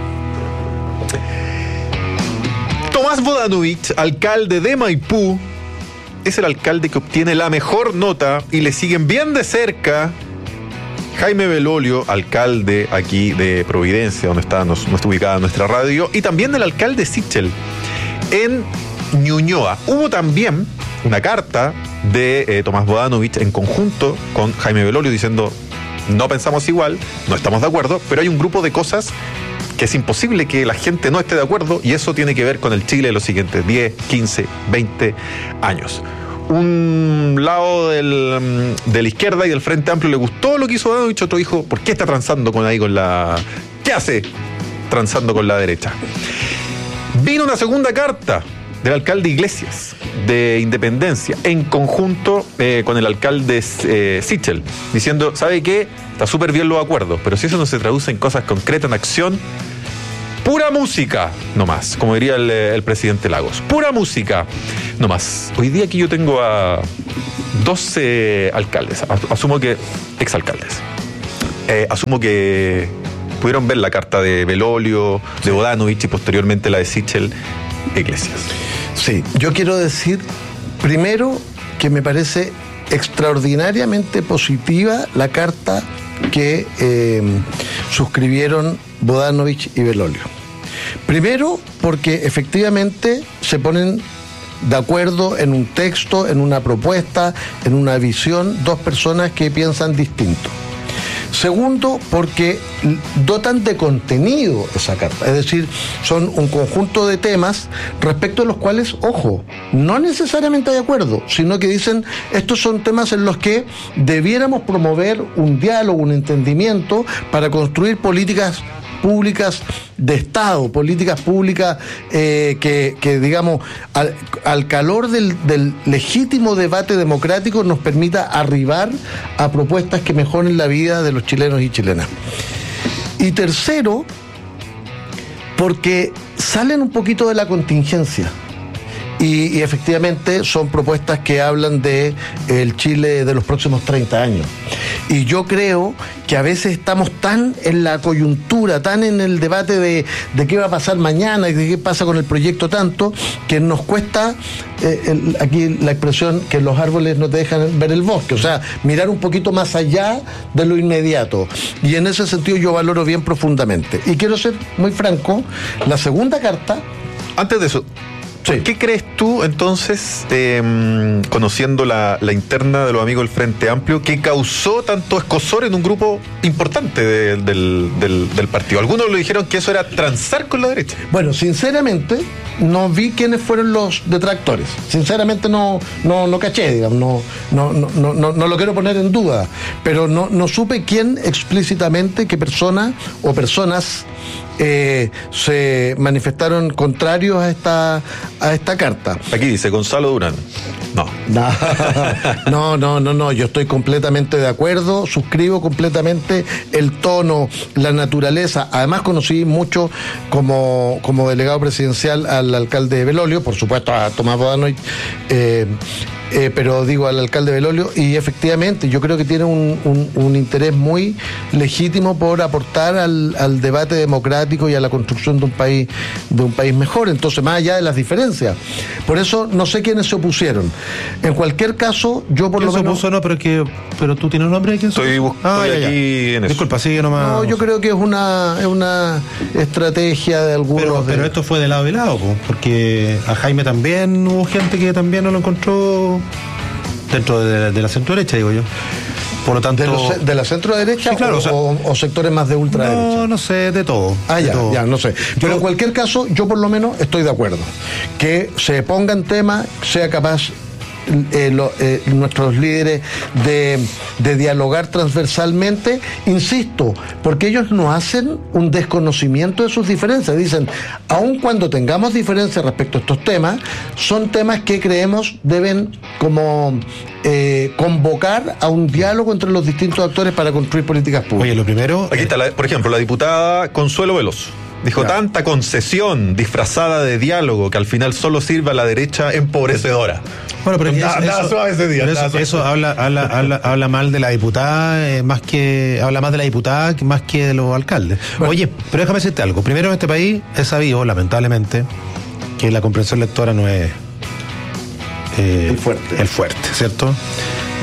Tomás Bodanovich, alcalde de Maipú, es el alcalde que obtiene la mejor nota y le siguen bien de cerca Jaime Belolio, alcalde aquí de Providencia, donde está ubicada nuestra radio, y también del alcalde Sichel en Ñuñoa. Hubo también una carta de Tomás Bodanovich en conjunto con Jaime Belolio diciendo: no pensamos igual, no estamos de acuerdo, pero hay un grupo de cosas que es imposible que la gente no esté de acuerdo, y eso tiene que ver con el Chile de los siguientes 10, 15, 20 años. Un lado de la izquierda y del Frente Amplio le gustó lo que hizo Bodanovich, otro dijo: ¿por qué está transando ¿qué hace transando con la derecha? Vino una segunda carta del alcalde Iglesias de Independencia en conjunto con el alcalde Sichel, diciendo: ¿sabe qué? Está súper bien los acuerdos, pero si eso no se traduce en cosas concretas, en acción, pura música nomás, como diría el presidente Lagos, pura música nomás. Hoy día aquí yo tengo a 12 alcaldes, asumo que exalcaldes, asumo que pudieron ver la carta de Belolio, de Bodanovich y posteriormente la de Sichel Iglesias. Sí, yo quiero decir primero que me parece extraordinariamente positiva la carta que suscribieron Bodanovich y Belolio. Primero porque efectivamente se ponen de acuerdo en un texto, en una propuesta, en una visión, dos personas que piensan distinto. Segundo, porque dotan de contenido esa carta, es decir, son un conjunto de temas respecto a los cuales, ojo, no necesariamente hay acuerdo, sino que dicen: estos son temas en los que debiéramos promover un diálogo, un entendimiento para construir políticas públicas de Estado, políticas públicas que digamos, al calor del legítimo debate democrático nos permita arribar a propuestas que mejoren la vida de los chilenos y chilenas. Y tercero, porque salen un poquito de la contingencia. Y efectivamente son propuestas que hablan de el Chile de los próximos 30 años. Y yo creo que a veces estamos tan en la coyuntura, tan en el debate de qué va a pasar mañana y de qué pasa con el proyecto tanto, que nos cuesta, aquí la expresión, que los árboles no te dejan ver el bosque, o sea, mirar un poquito más allá de lo inmediato. Y en ese sentido yo valoro bien profundamente. Y quiero ser muy franco, la segunda carta... Antes de eso... ¿Por qué crees tú, entonces, conociendo la interna de los amigos del Frente Amplio, que causó tanto escozor en un grupo importante del partido? Algunos le dijeron que eso era transar con la derecha. Bueno, sinceramente, no vi quiénes fueron los detractores. Sinceramente no caché, digamos, no lo quiero poner en duda, pero no supe quién explícitamente, qué persona o personas se manifestaron contrarios a esta carta. Aquí dice Gonzalo Durán. No, yo estoy completamente de acuerdo, suscribo completamente el tono, la naturaleza. Además conocí mucho como delegado presidencial al alcalde Belolio, por supuesto a Tomás Bodanovich, pero digo al alcalde Belolio, y efectivamente yo creo que tiene un interés muy legítimo por aportar al debate democrático y a la construcción de un país mejor. Entonces, más allá de las diferencias, por eso no sé quiénes se opusieron. En cualquier caso, yo por lo menos... No, pero tú tienes un nombre de quién se opuso. Estoy aquí en eso. Disculpa, sigue nomás. No, yo creo que es una estrategia de algunos. Pero esto fue de lado y lado, porque a Jaime también hubo gente que también no lo encontró dentro de la centro derecha, digo yo. Por lo tanto, ¿De la centro derecha, sí, claro, o sectores más de ultraderecha? No sé, de todo. Ya, no sé. Pero en cualquier caso, yo por lo menos estoy de acuerdo. Que se ponga en tema, sea capaz nuestros líderes de dialogar transversalmente, insisto, porque ellos no hacen un desconocimiento de sus diferencias. Dicen, aun cuando tengamos diferencias respecto a estos temas, son temas que creemos deben como convocar a un diálogo entre los distintos actores para construir políticas públicas. Oye, lo primero... Aquí está, por ejemplo, la diputada Consuelo Veloso. Dijo, tanta concesión disfrazada de diálogo que al final solo sirve a la derecha empobrecedora. Bueno, pero eso habla mal de la diputada, habla más de la diputada más que de los alcaldes. Bueno. Oye, pero déjame decirte algo. Primero, en este país es sabido, lamentablemente, que la comprensión lectora no es el fuerte, ¿cierto?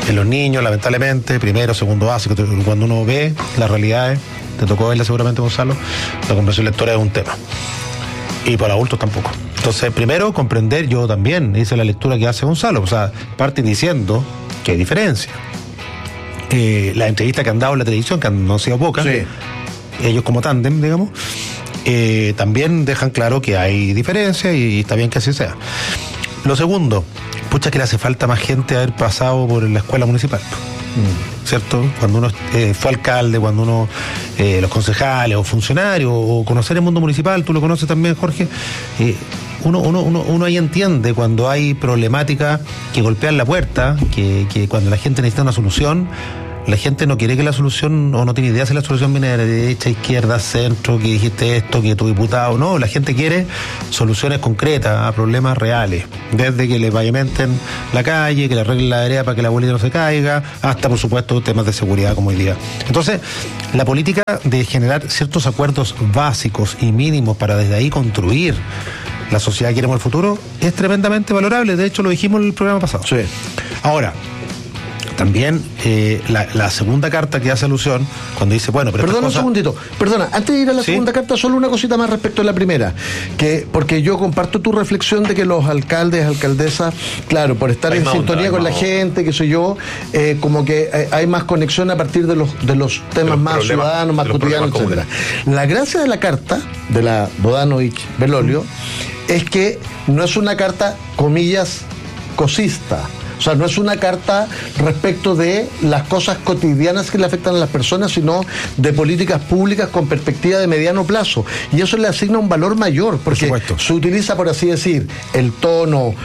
en los niños, lamentablemente, primero, segundo básico, cuando uno ve las realidades, te tocó verla seguramente, Gonzalo, la comprensión lectora es un tema. Y para adultos tampoco. Entonces, primero, comprender, yo también hice la lectura que hace Gonzalo, o sea, parte diciendo que hay diferencia. Las entrevistas que han dado en la televisión, que no han sido pocas, sí, ellos como tándem, digamos, también dejan claro que hay diferencia y está bien que así sea. Lo segundo, pucha que le hace falta más gente haber pasado por la escuela municipal, ¿cierto? Cuando uno fue alcalde, cuando uno, los concejales o funcionarios, o conocer el mundo municipal, tú lo conoces también, Jorge, uno ahí entiende cuando hay problemáticas que golpean la puerta, que cuando la gente necesita una solución, la gente no quiere que la solución, o no tiene idea si la solución viene de la derecha, izquierda, centro, que dijiste esto, que tu diputado, no, la gente quiere soluciones concretas a problemas reales, desde que le pavimenten la calle, que le arreglen la vereda para que la abuelita no se caiga, hasta por supuesto temas de seguridad como hoy día. Entonces, la política de generar ciertos acuerdos básicos y mínimos para desde ahí construir la sociedad que queremos el futuro es tremendamente valorable, de hecho lo dijimos en el programa pasado. Sí. Ahora, también la segunda carta que hace alusión, cuando dice, bueno, pero perdona un segundito, perdona, antes de ir a la segunda carta, solo una cosita más respecto a la primera, porque yo comparto tu reflexión de que los alcaldes, alcaldesas, claro, por estar en sintonía con la gente, qué sé yo, como que hay más conexión a partir de los temas más ciudadanos, más cotidianos, etcétera. La gracia de la carta de la Bodanovich-Belolio es que no es una carta, comillas, cosista. O sea, no es una carta respecto de las cosas cotidianas que le afectan a las personas, sino de políticas públicas con perspectiva de mediano plazo. Y eso le asigna un valor mayor, porque se utiliza, por así decir, el tono,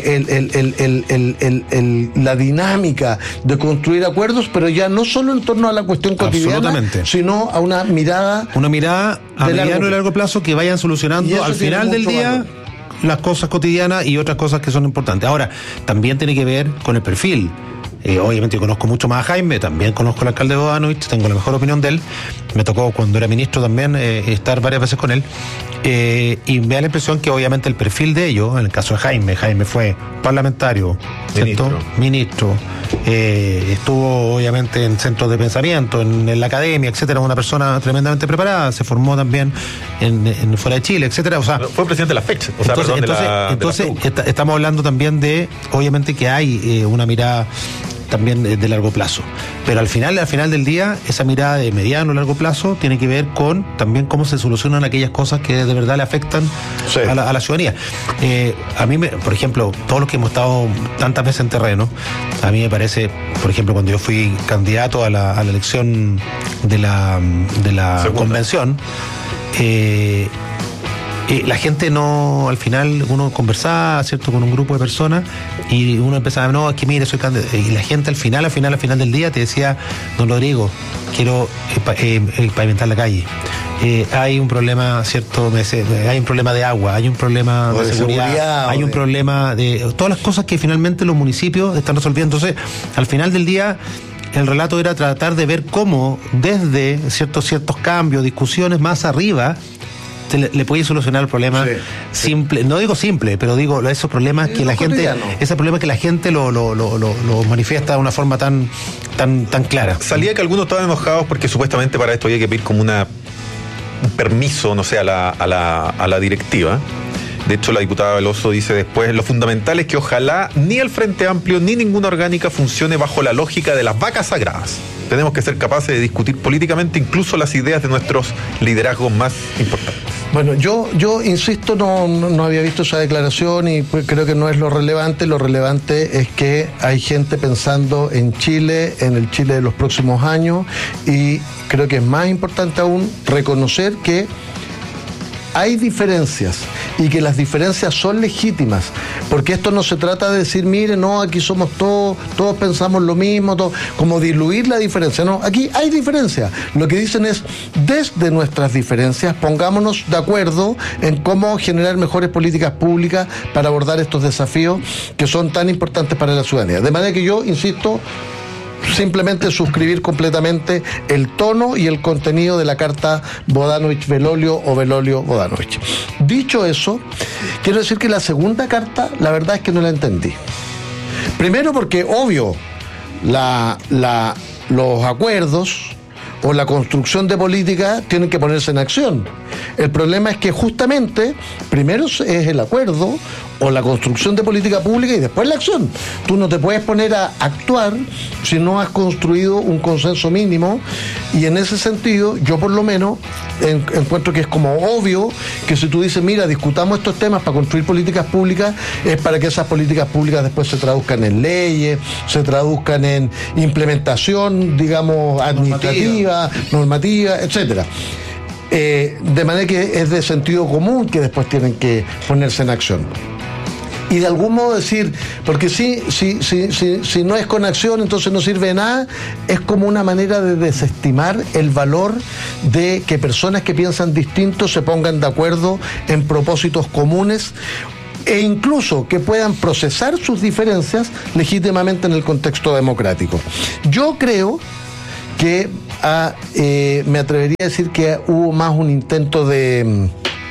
la dinámica de construir acuerdos, pero ya no solo en torno a la cuestión cotidiana, sino a una mirada a mediano y largo plazo que vayan solucionando al final del día valor. Las cosas cotidianas y otras cosas que son importantes. Ahora, también tiene que ver con el perfil. Obviamente yo conozco mucho más a Jaime, también conozco al alcalde Bodanovich, tengo la mejor opinión de él. Me tocó cuando era ministro también estar varias veces con él. Y me da la impresión que obviamente el perfil de ellos, en el caso de Jaime fue parlamentario, ministro, estuvo obviamente en centros de pensamiento, en la academia, etcétera, una persona tremendamente preparada, se formó también en fuera de Chile, etcétera. O sea, fue presidente de la FECH, entonces estamos hablando también de, obviamente que hay una mirada también de largo plazo, pero al final del día esa mirada de mediano largo plazo tiene que ver con también cómo se solucionan aquellas cosas que de verdad le afectan a la ciudadanía. A mí, por ejemplo, todos los que hemos estado tantas veces en terreno, a mí me parece, por ejemplo, cuando yo fui candidato a la elección de la convención, la gente no, al final uno conversaba, ¿cierto?, con un grupo de personas y uno empezaba, no, es que mire, soy candidato, y la gente al final del día te decía, don Rodrigo, quiero pavimentar la calle. Hay un problema, ¿cierto? Hay un problema de agua, hay un problema de seguridad, hay un problema de todas las cosas que finalmente los municipios están resolviendo. Entonces, al final del día, el relato era tratar de ver cómo desde ciertos cambios, discusiones más arriba, le puede solucionar el problema simple, no digo simple, pero digo esos problemas que la gente, lo manifiesta de una forma tan clara. Salía que algunos estaban enojados porque supuestamente para esto había que pedir como un permiso, no sé, a la directiva. De hecho, la diputada Veloso dice después, lo fundamental es que ojalá ni el Frente Amplio ni ninguna orgánica funcione bajo la lógica de las vacas sagradas. Tenemos que ser capaces de discutir políticamente incluso las ideas de nuestros liderazgos más importantes. Bueno, yo insisto, no había visto esa declaración y creo que no es lo relevante. Lo relevante es que hay gente pensando en Chile, en el Chile de los próximos años, y creo que es más importante aún reconocer que hay diferencias y que las diferencias son legítimas, porque esto no se trata de decir, mire, no, aquí somos todos pensamos lo mismo, como diluir la diferencia. No, aquí hay diferencias. Lo que dicen es, desde nuestras diferencias, pongámonos de acuerdo en cómo generar mejores políticas públicas para abordar estos desafíos que son tan importantes para la ciudadanía. De manera que yo, insisto, simplemente suscribir completamente el tono y el contenido de la carta Bodanovich-Belolio o Belolio-Bodanovich. Dicho eso, quiero decir que la segunda carta, la verdad es que no la entendí. Primero porque, obvio, los acuerdos o la construcción de política tienen que ponerse en acción. El problema es que justamente primero es el acuerdo o la construcción de política pública y después la acción. Tú no te puedes poner a actuar si no has construido un consenso mínimo, y en ese sentido yo por lo menos encuentro que es como obvio que si tú dices, mira, discutamos estos temas para construir políticas públicas, es para que esas políticas públicas después se traduzcan en leyes, se traduzcan en implementación, digamos, administrativa, normativa, etcétera. De manera que es de sentido común que después tienen que ponerse en acción. Y de algún modo decir, porque si no es con acción, entonces no sirve de nada, es como una manera de desestimar el valor de que personas que piensan distinto se pongan de acuerdo en propósitos comunes, e incluso que puedan procesar sus diferencias legítimamente en el contexto democrático. Yo creo que me atrevería a decir que hubo más un intento de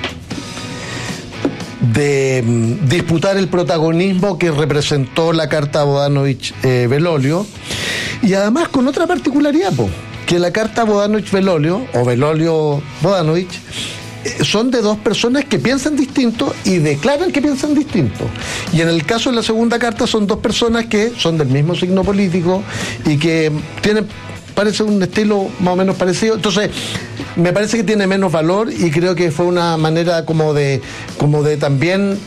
disputar el protagonismo que representó la carta Bodanovich-Belolio, y además con otra particularidad, que la carta Bodanovich-Belolio o Belolio-Bodanovich son de dos personas que piensan distinto y declaran que piensan distinto. Y en el caso de la segunda carta son dos personas que son del mismo signo político y que parece un estilo más o menos parecido. Entonces, me parece que tiene menos valor, y creo que fue una manera como de también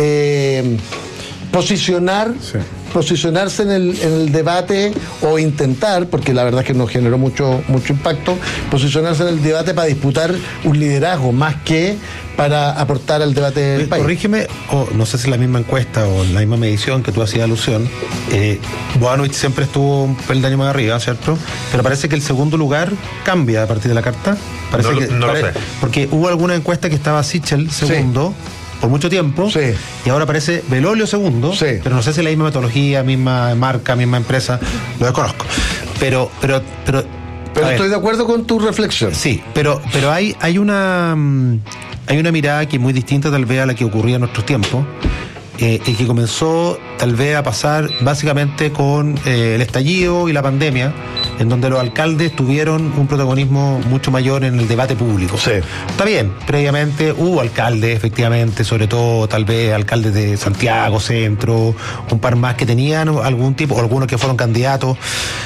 posicionarse en el debate, o intentar, porque la verdad es que no generó mucho impacto, posicionarse en el debate para disputar un liderazgo más que para aportar al debate del país. Corrígeme, no sé si es la misma encuesta o la misma medición que tú hacías alusión, Bodanovich siempre estuvo un peldaño más arriba, ¿cierto? Pero parece que el segundo lugar cambia a partir de la carta. No lo sé. Porque hubo alguna encuesta que estaba Sichel segundo, por mucho tiempo, y ahora aparece Belolio segundo, pero no sé si es la misma metodología, misma marca, misma empresa, lo desconozco. Pero estoy de acuerdo con tu reflexión. Sí, pero hay una mirada que es muy distinta tal vez a la que ocurría en nuestros tiempos, y que comenzó tal vez a pasar básicamente con el estallido y la pandemia, en donde los alcaldes tuvieron un protagonismo mucho mayor en el debate público. Sí. Está bien, previamente hubo alcaldes, efectivamente, sobre todo tal vez alcaldes de Santiago, Centro, un par más que tenían algún tipo, o algunos que fueron candidatos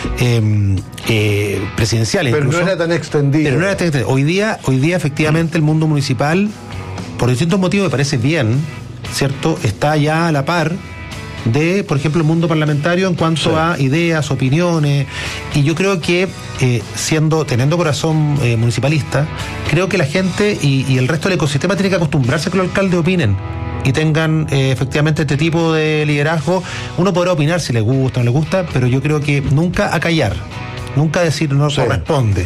presidenciales. Pero incluso. No era tan extendido. Hoy día efectivamente el mundo municipal, por distintos motivos, me parece bien, ¿cierto? Está ya a la par de, por ejemplo, el mundo parlamentario en cuanto a ideas, opiniones, y yo creo que teniendo corazón municipalista, creo que la gente y el resto del ecosistema tiene que acostumbrarse a que los alcaldes opinen y tengan efectivamente este tipo de liderazgo. Uno podrá opinar si le gusta o no le gusta, pero yo creo que nunca acallar, nunca decir no corresponde.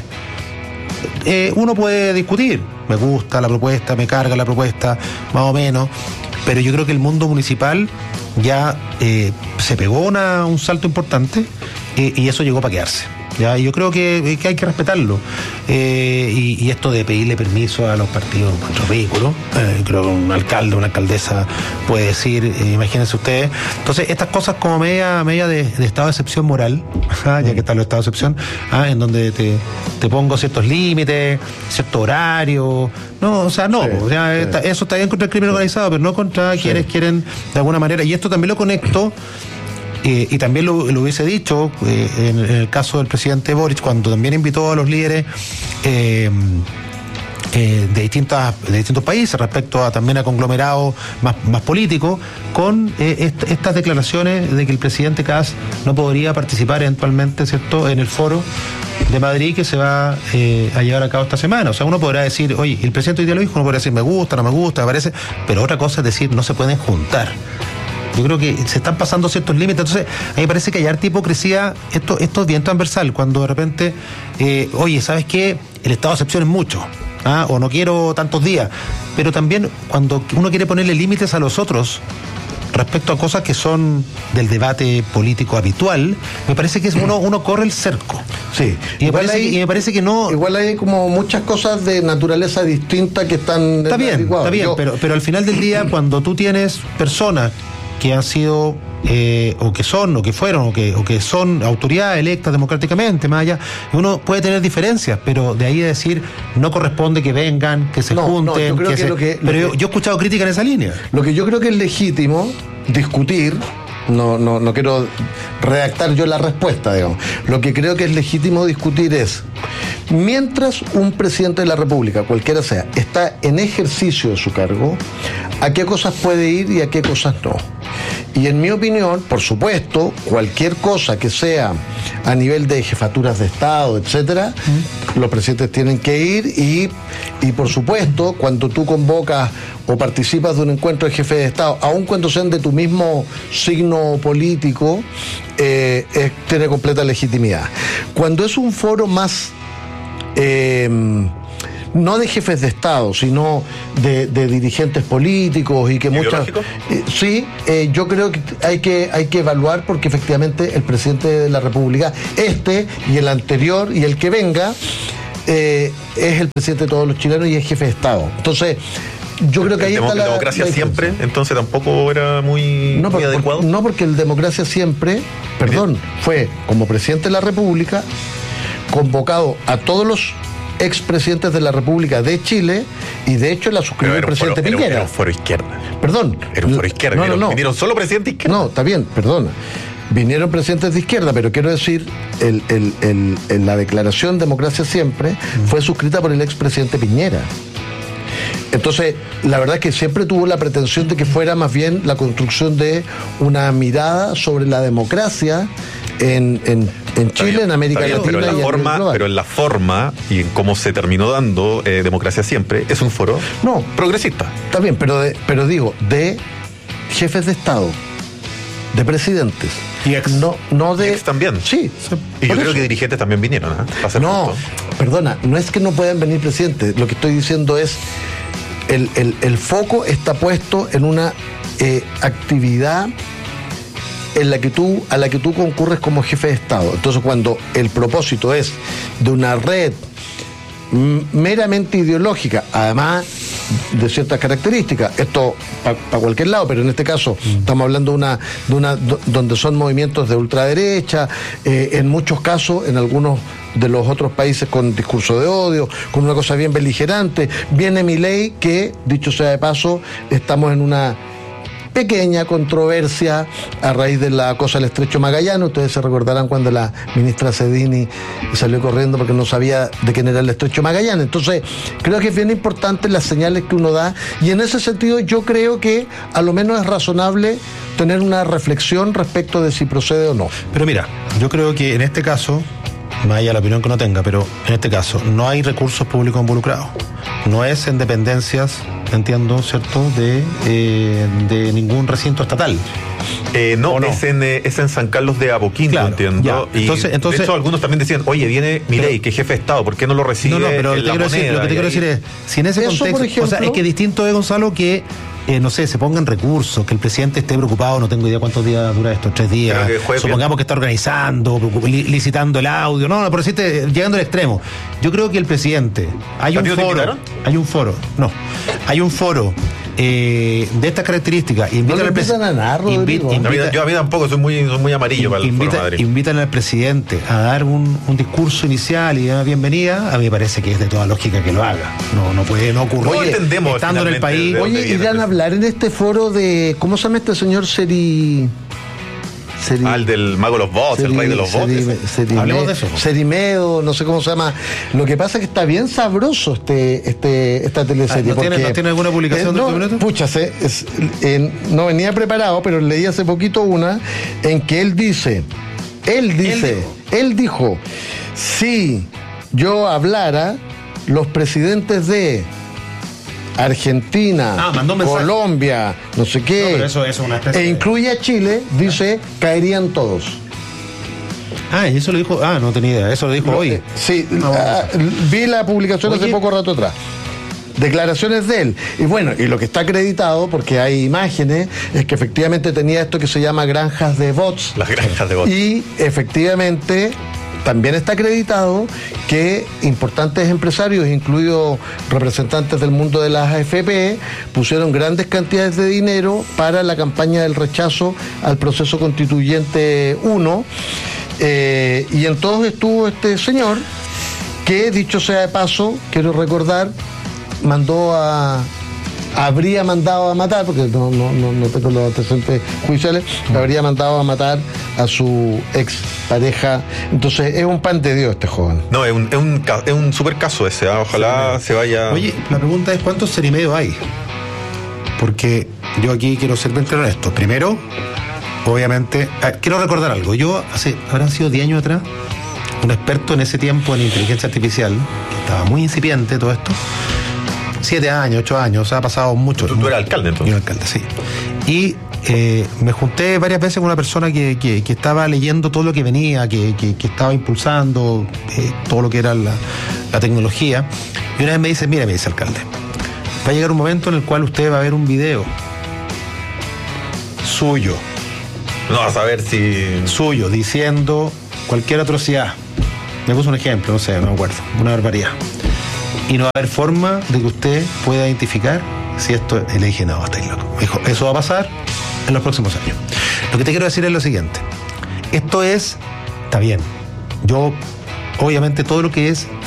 Uno puede discutir, me gusta la propuesta, me carga la propuesta, más o menos, pero yo creo que el mundo municipal ya se pegó un salto importante, y eso llegó para quedarse. Ya, yo creo que hay que respetarlo, y esto de pedirle permiso a los partidos es ridículo. Creo que un alcalde, una alcaldesa puede decir, imagínense ustedes. Entonces, estas cosas como media de estado de excepción moral, ya que está el estado de excepción, en donde te pongo ciertos límites, cierto horario. Eso está bien contra el crimen organizado, pero no contra quienes quieren de alguna manera. Y esto también lo conecto. Y también lo hubiese dicho en el caso del presidente Boric, cuando también invitó a los líderes de distintos países respecto también a conglomerados más políticos, con estas declaraciones de que el presidente Kast no podría participar eventualmente, ¿cierto?, en el foro de Madrid que se va a llevar a cabo esta semana. O sea, uno podrá decir, oye, el presidente hoy día lo dijo, uno podrá decir me gusta, no me gusta, me parece, pero otra cosa es decir, no se pueden juntar. Yo creo que se están pasando ciertos límites. Entonces, a mí me parece que hay harta hipocresía. Esto es bien transversal, cuando de repente, oye, ¿sabes qué? El estado de excepción es mucho, o no quiero tantos días. Pero también cuando uno quiere ponerle límites a los otros respecto a cosas que son del debate político habitual, me parece que uno corre el cerco. Sí. Y me parece que no. Igual hay como muchas cosas de naturaleza distinta que están. Está bien, pero al final del día, cuando tú tienes personas que han sido o que son, o que fueron, o que son autoridades electas democráticamente, más allá, uno puede tener diferencias, pero de ahí a decir no corresponde que vengan, que se junten, yo creo pero yo he escuchado crítica en esa línea. Lo que yo creo que es legítimo discutir, no quiero redactar yo la respuesta, digamos. Lo que creo que es legítimo discutir es, mientras un presidente de la República, cualquiera sea, está en ejercicio de su cargo, a qué cosas puede ir y a qué cosas no. Y en mi opinión, por supuesto, cualquier cosa que sea a nivel de jefaturas de Estado, etcétera, los presidentes tienen que ir y por supuesto, cuando tú convocas o participas de un encuentro de jefes de Estado, aun cuando sean de tu mismo signo político, tiene completa legitimidad. Cuando es un foro más no de jefes de Estado, sino de dirigentes políticos y que muchas... yo creo que hay que evaluar, porque efectivamente el presidente de la República, y el anterior y el que venga, es el presidente de todos los chilenos y es jefe de Estado. Entonces, yo creo que ahí está la democracia siempre, entonces tampoco era muy adecuado. No, porque el democracia siempre, fue como presidente de la República, convocado a todos los expresidentes de la República de Chile, y de hecho la suscribió el presidente Piñera. Era un foro izquierda. Perdón. Era un foro izquierda. Vinieron solo presidentes izquierda. No, está bien, perdona. Vinieron presidentes de izquierda, pero quiero decir, la declaración Democracia Siempre fue suscrita por el expresidente Piñera. Entonces, la verdad es que siempre tuvo la pretensión de que fuera más bien la construcción de una mirada sobre la democracia en Chile, en América Latina. Pero en la forma y en cómo se terminó dando Democracia Siempre, es un foro progresista. Está bien, pero digo, de jefes de Estado, de presidentes. Y ex. No de. Ex también. Sí. Y yo creo que dirigentes también vinieron, No, perdona, no es que no puedan venir presidentes. Lo que estoy diciendo es, el foco está puesto en una actividad a la que tú concurres como jefe de Estado. Entonces, cuando el propósito es de una red meramente ideológica, además de ciertas características, esto para cualquier lado, pero en este caso estamos hablando de una donde son movimientos de ultraderecha, en muchos casos, en algunos de los otros países con discurso de odio, con una cosa bien beligerante. Viene Milei, que, dicho sea de paso, estamos en una pequeña controversia a raíz de la cosa del Estrecho Magallanes. Ustedes se recordarán cuando la ministra Cedini salió corriendo porque no sabía de quién era el Estrecho Magallanes. Entonces, creo que es bien importante las señales que uno da, y en ese sentido yo creo que a lo menos es razonable tener una reflexión respecto de si procede o no. Pero mira, yo creo que en este caso, más allá de la opinión que uno tenga, pero en este caso no hay recursos públicos involucrados. No es en dependencias, entiendo, ¿cierto?, de ningún recinto estatal. No. Es en San Carlos de Apoquindo, entiendo. Y entonces, de hecho, algunos también decían, oye, viene Milei, que es jefe de Estado, ¿por qué no lo recibe? Pero lo que te quiero decir es, si en ese contexto, por ejemplo, o sea, es que distinto es, Gonzalo, que no sé, se pongan recursos, que el presidente esté preocupado, no tengo idea cuántos días dura esto, 3 días, supongamos que está organizando, licitando el audio, pero si llegando al extremo. Yo creo que el presidente, hay un foro de estas características, invitan al presidente. Yo a mí tampoco, soy muy amarillo para el Foro Madrid. Invitan al presidente a dar un discurso inicial y una bienvenida. A mí me parece que es de toda lógica que lo haga. No puede no ocurrir. Oye, entendemos estando en el país. Oye, irán a hablar en este foro de, ¿cómo se llama este señor? El del mago de los bots, el rey de los bots. Hablemos de eso. Serimedo, no sé cómo se llama. Lo que pasa es que está bien sabroso esta teleserie. ¿No tiene alguna publicación de tu minuto? Pucha, no venía preparado, pero leí hace poquito una en que él dijo, si yo hablara, los presidentes de Argentina, Colombia, no sé qué, pero eso es una especie incluye a Chile, dice, caerían todos. Y eso lo dijo, no tenía idea, eso lo dijo hoy. Sí, vi la publicación hace poco rato atrás. Declaraciones de él. Y bueno, y lo que está acreditado, porque hay imágenes, es que efectivamente tenía esto que se llama granjas de bots. Las granjas de bots. Y efectivamente también está acreditado que importantes empresarios, incluidos representantes del mundo de las AFP, pusieron grandes cantidades de dinero para la campaña del rechazo al proceso constituyente 1, y en todos estuvo este señor que, dicho sea de paso, quiero recordar, habría mandado a matar, porque no tengo los antecedentes judiciales, habría mandado a matar a su ex pareja. Entonces es un pan de Dios este joven. No, es un super caso ese, ¿eh? Ojalá se vaya. Oye, la pregunta es ¿cuántos cerimedios hay? Porque yo aquí quiero ser bien claro en esto. Primero, obviamente, quiero recordar algo. Habrán sido 10 años atrás, un experto en ese tiempo en inteligencia artificial, que estaba muy incipiente todo esto, 7 años, 8 años, o sea, ha pasado mucho. Tú eras alcalde entonces. Yo era alcalde, sí. Y me junté varias veces con una persona que estaba leyendo todo lo que venía, que estaba impulsando todo lo que era la tecnología. Y una vez me dice, mira, me dice alcalde, va a llegar un momento en el cual usted va a ver un video suyo. No vas a ver si... Suyo, diciendo cualquier atrocidad. Me puso un ejemplo, no sé, no me acuerdo, una barbaridad. Y no va a haber forma de que usted pueda identificar si esto... Y le dije, no, estáis loco. Me dijo, eso va a pasar en los próximos años. Lo que te quiero decir es lo siguiente. Esto está bien. Yo, obviamente, todo lo que es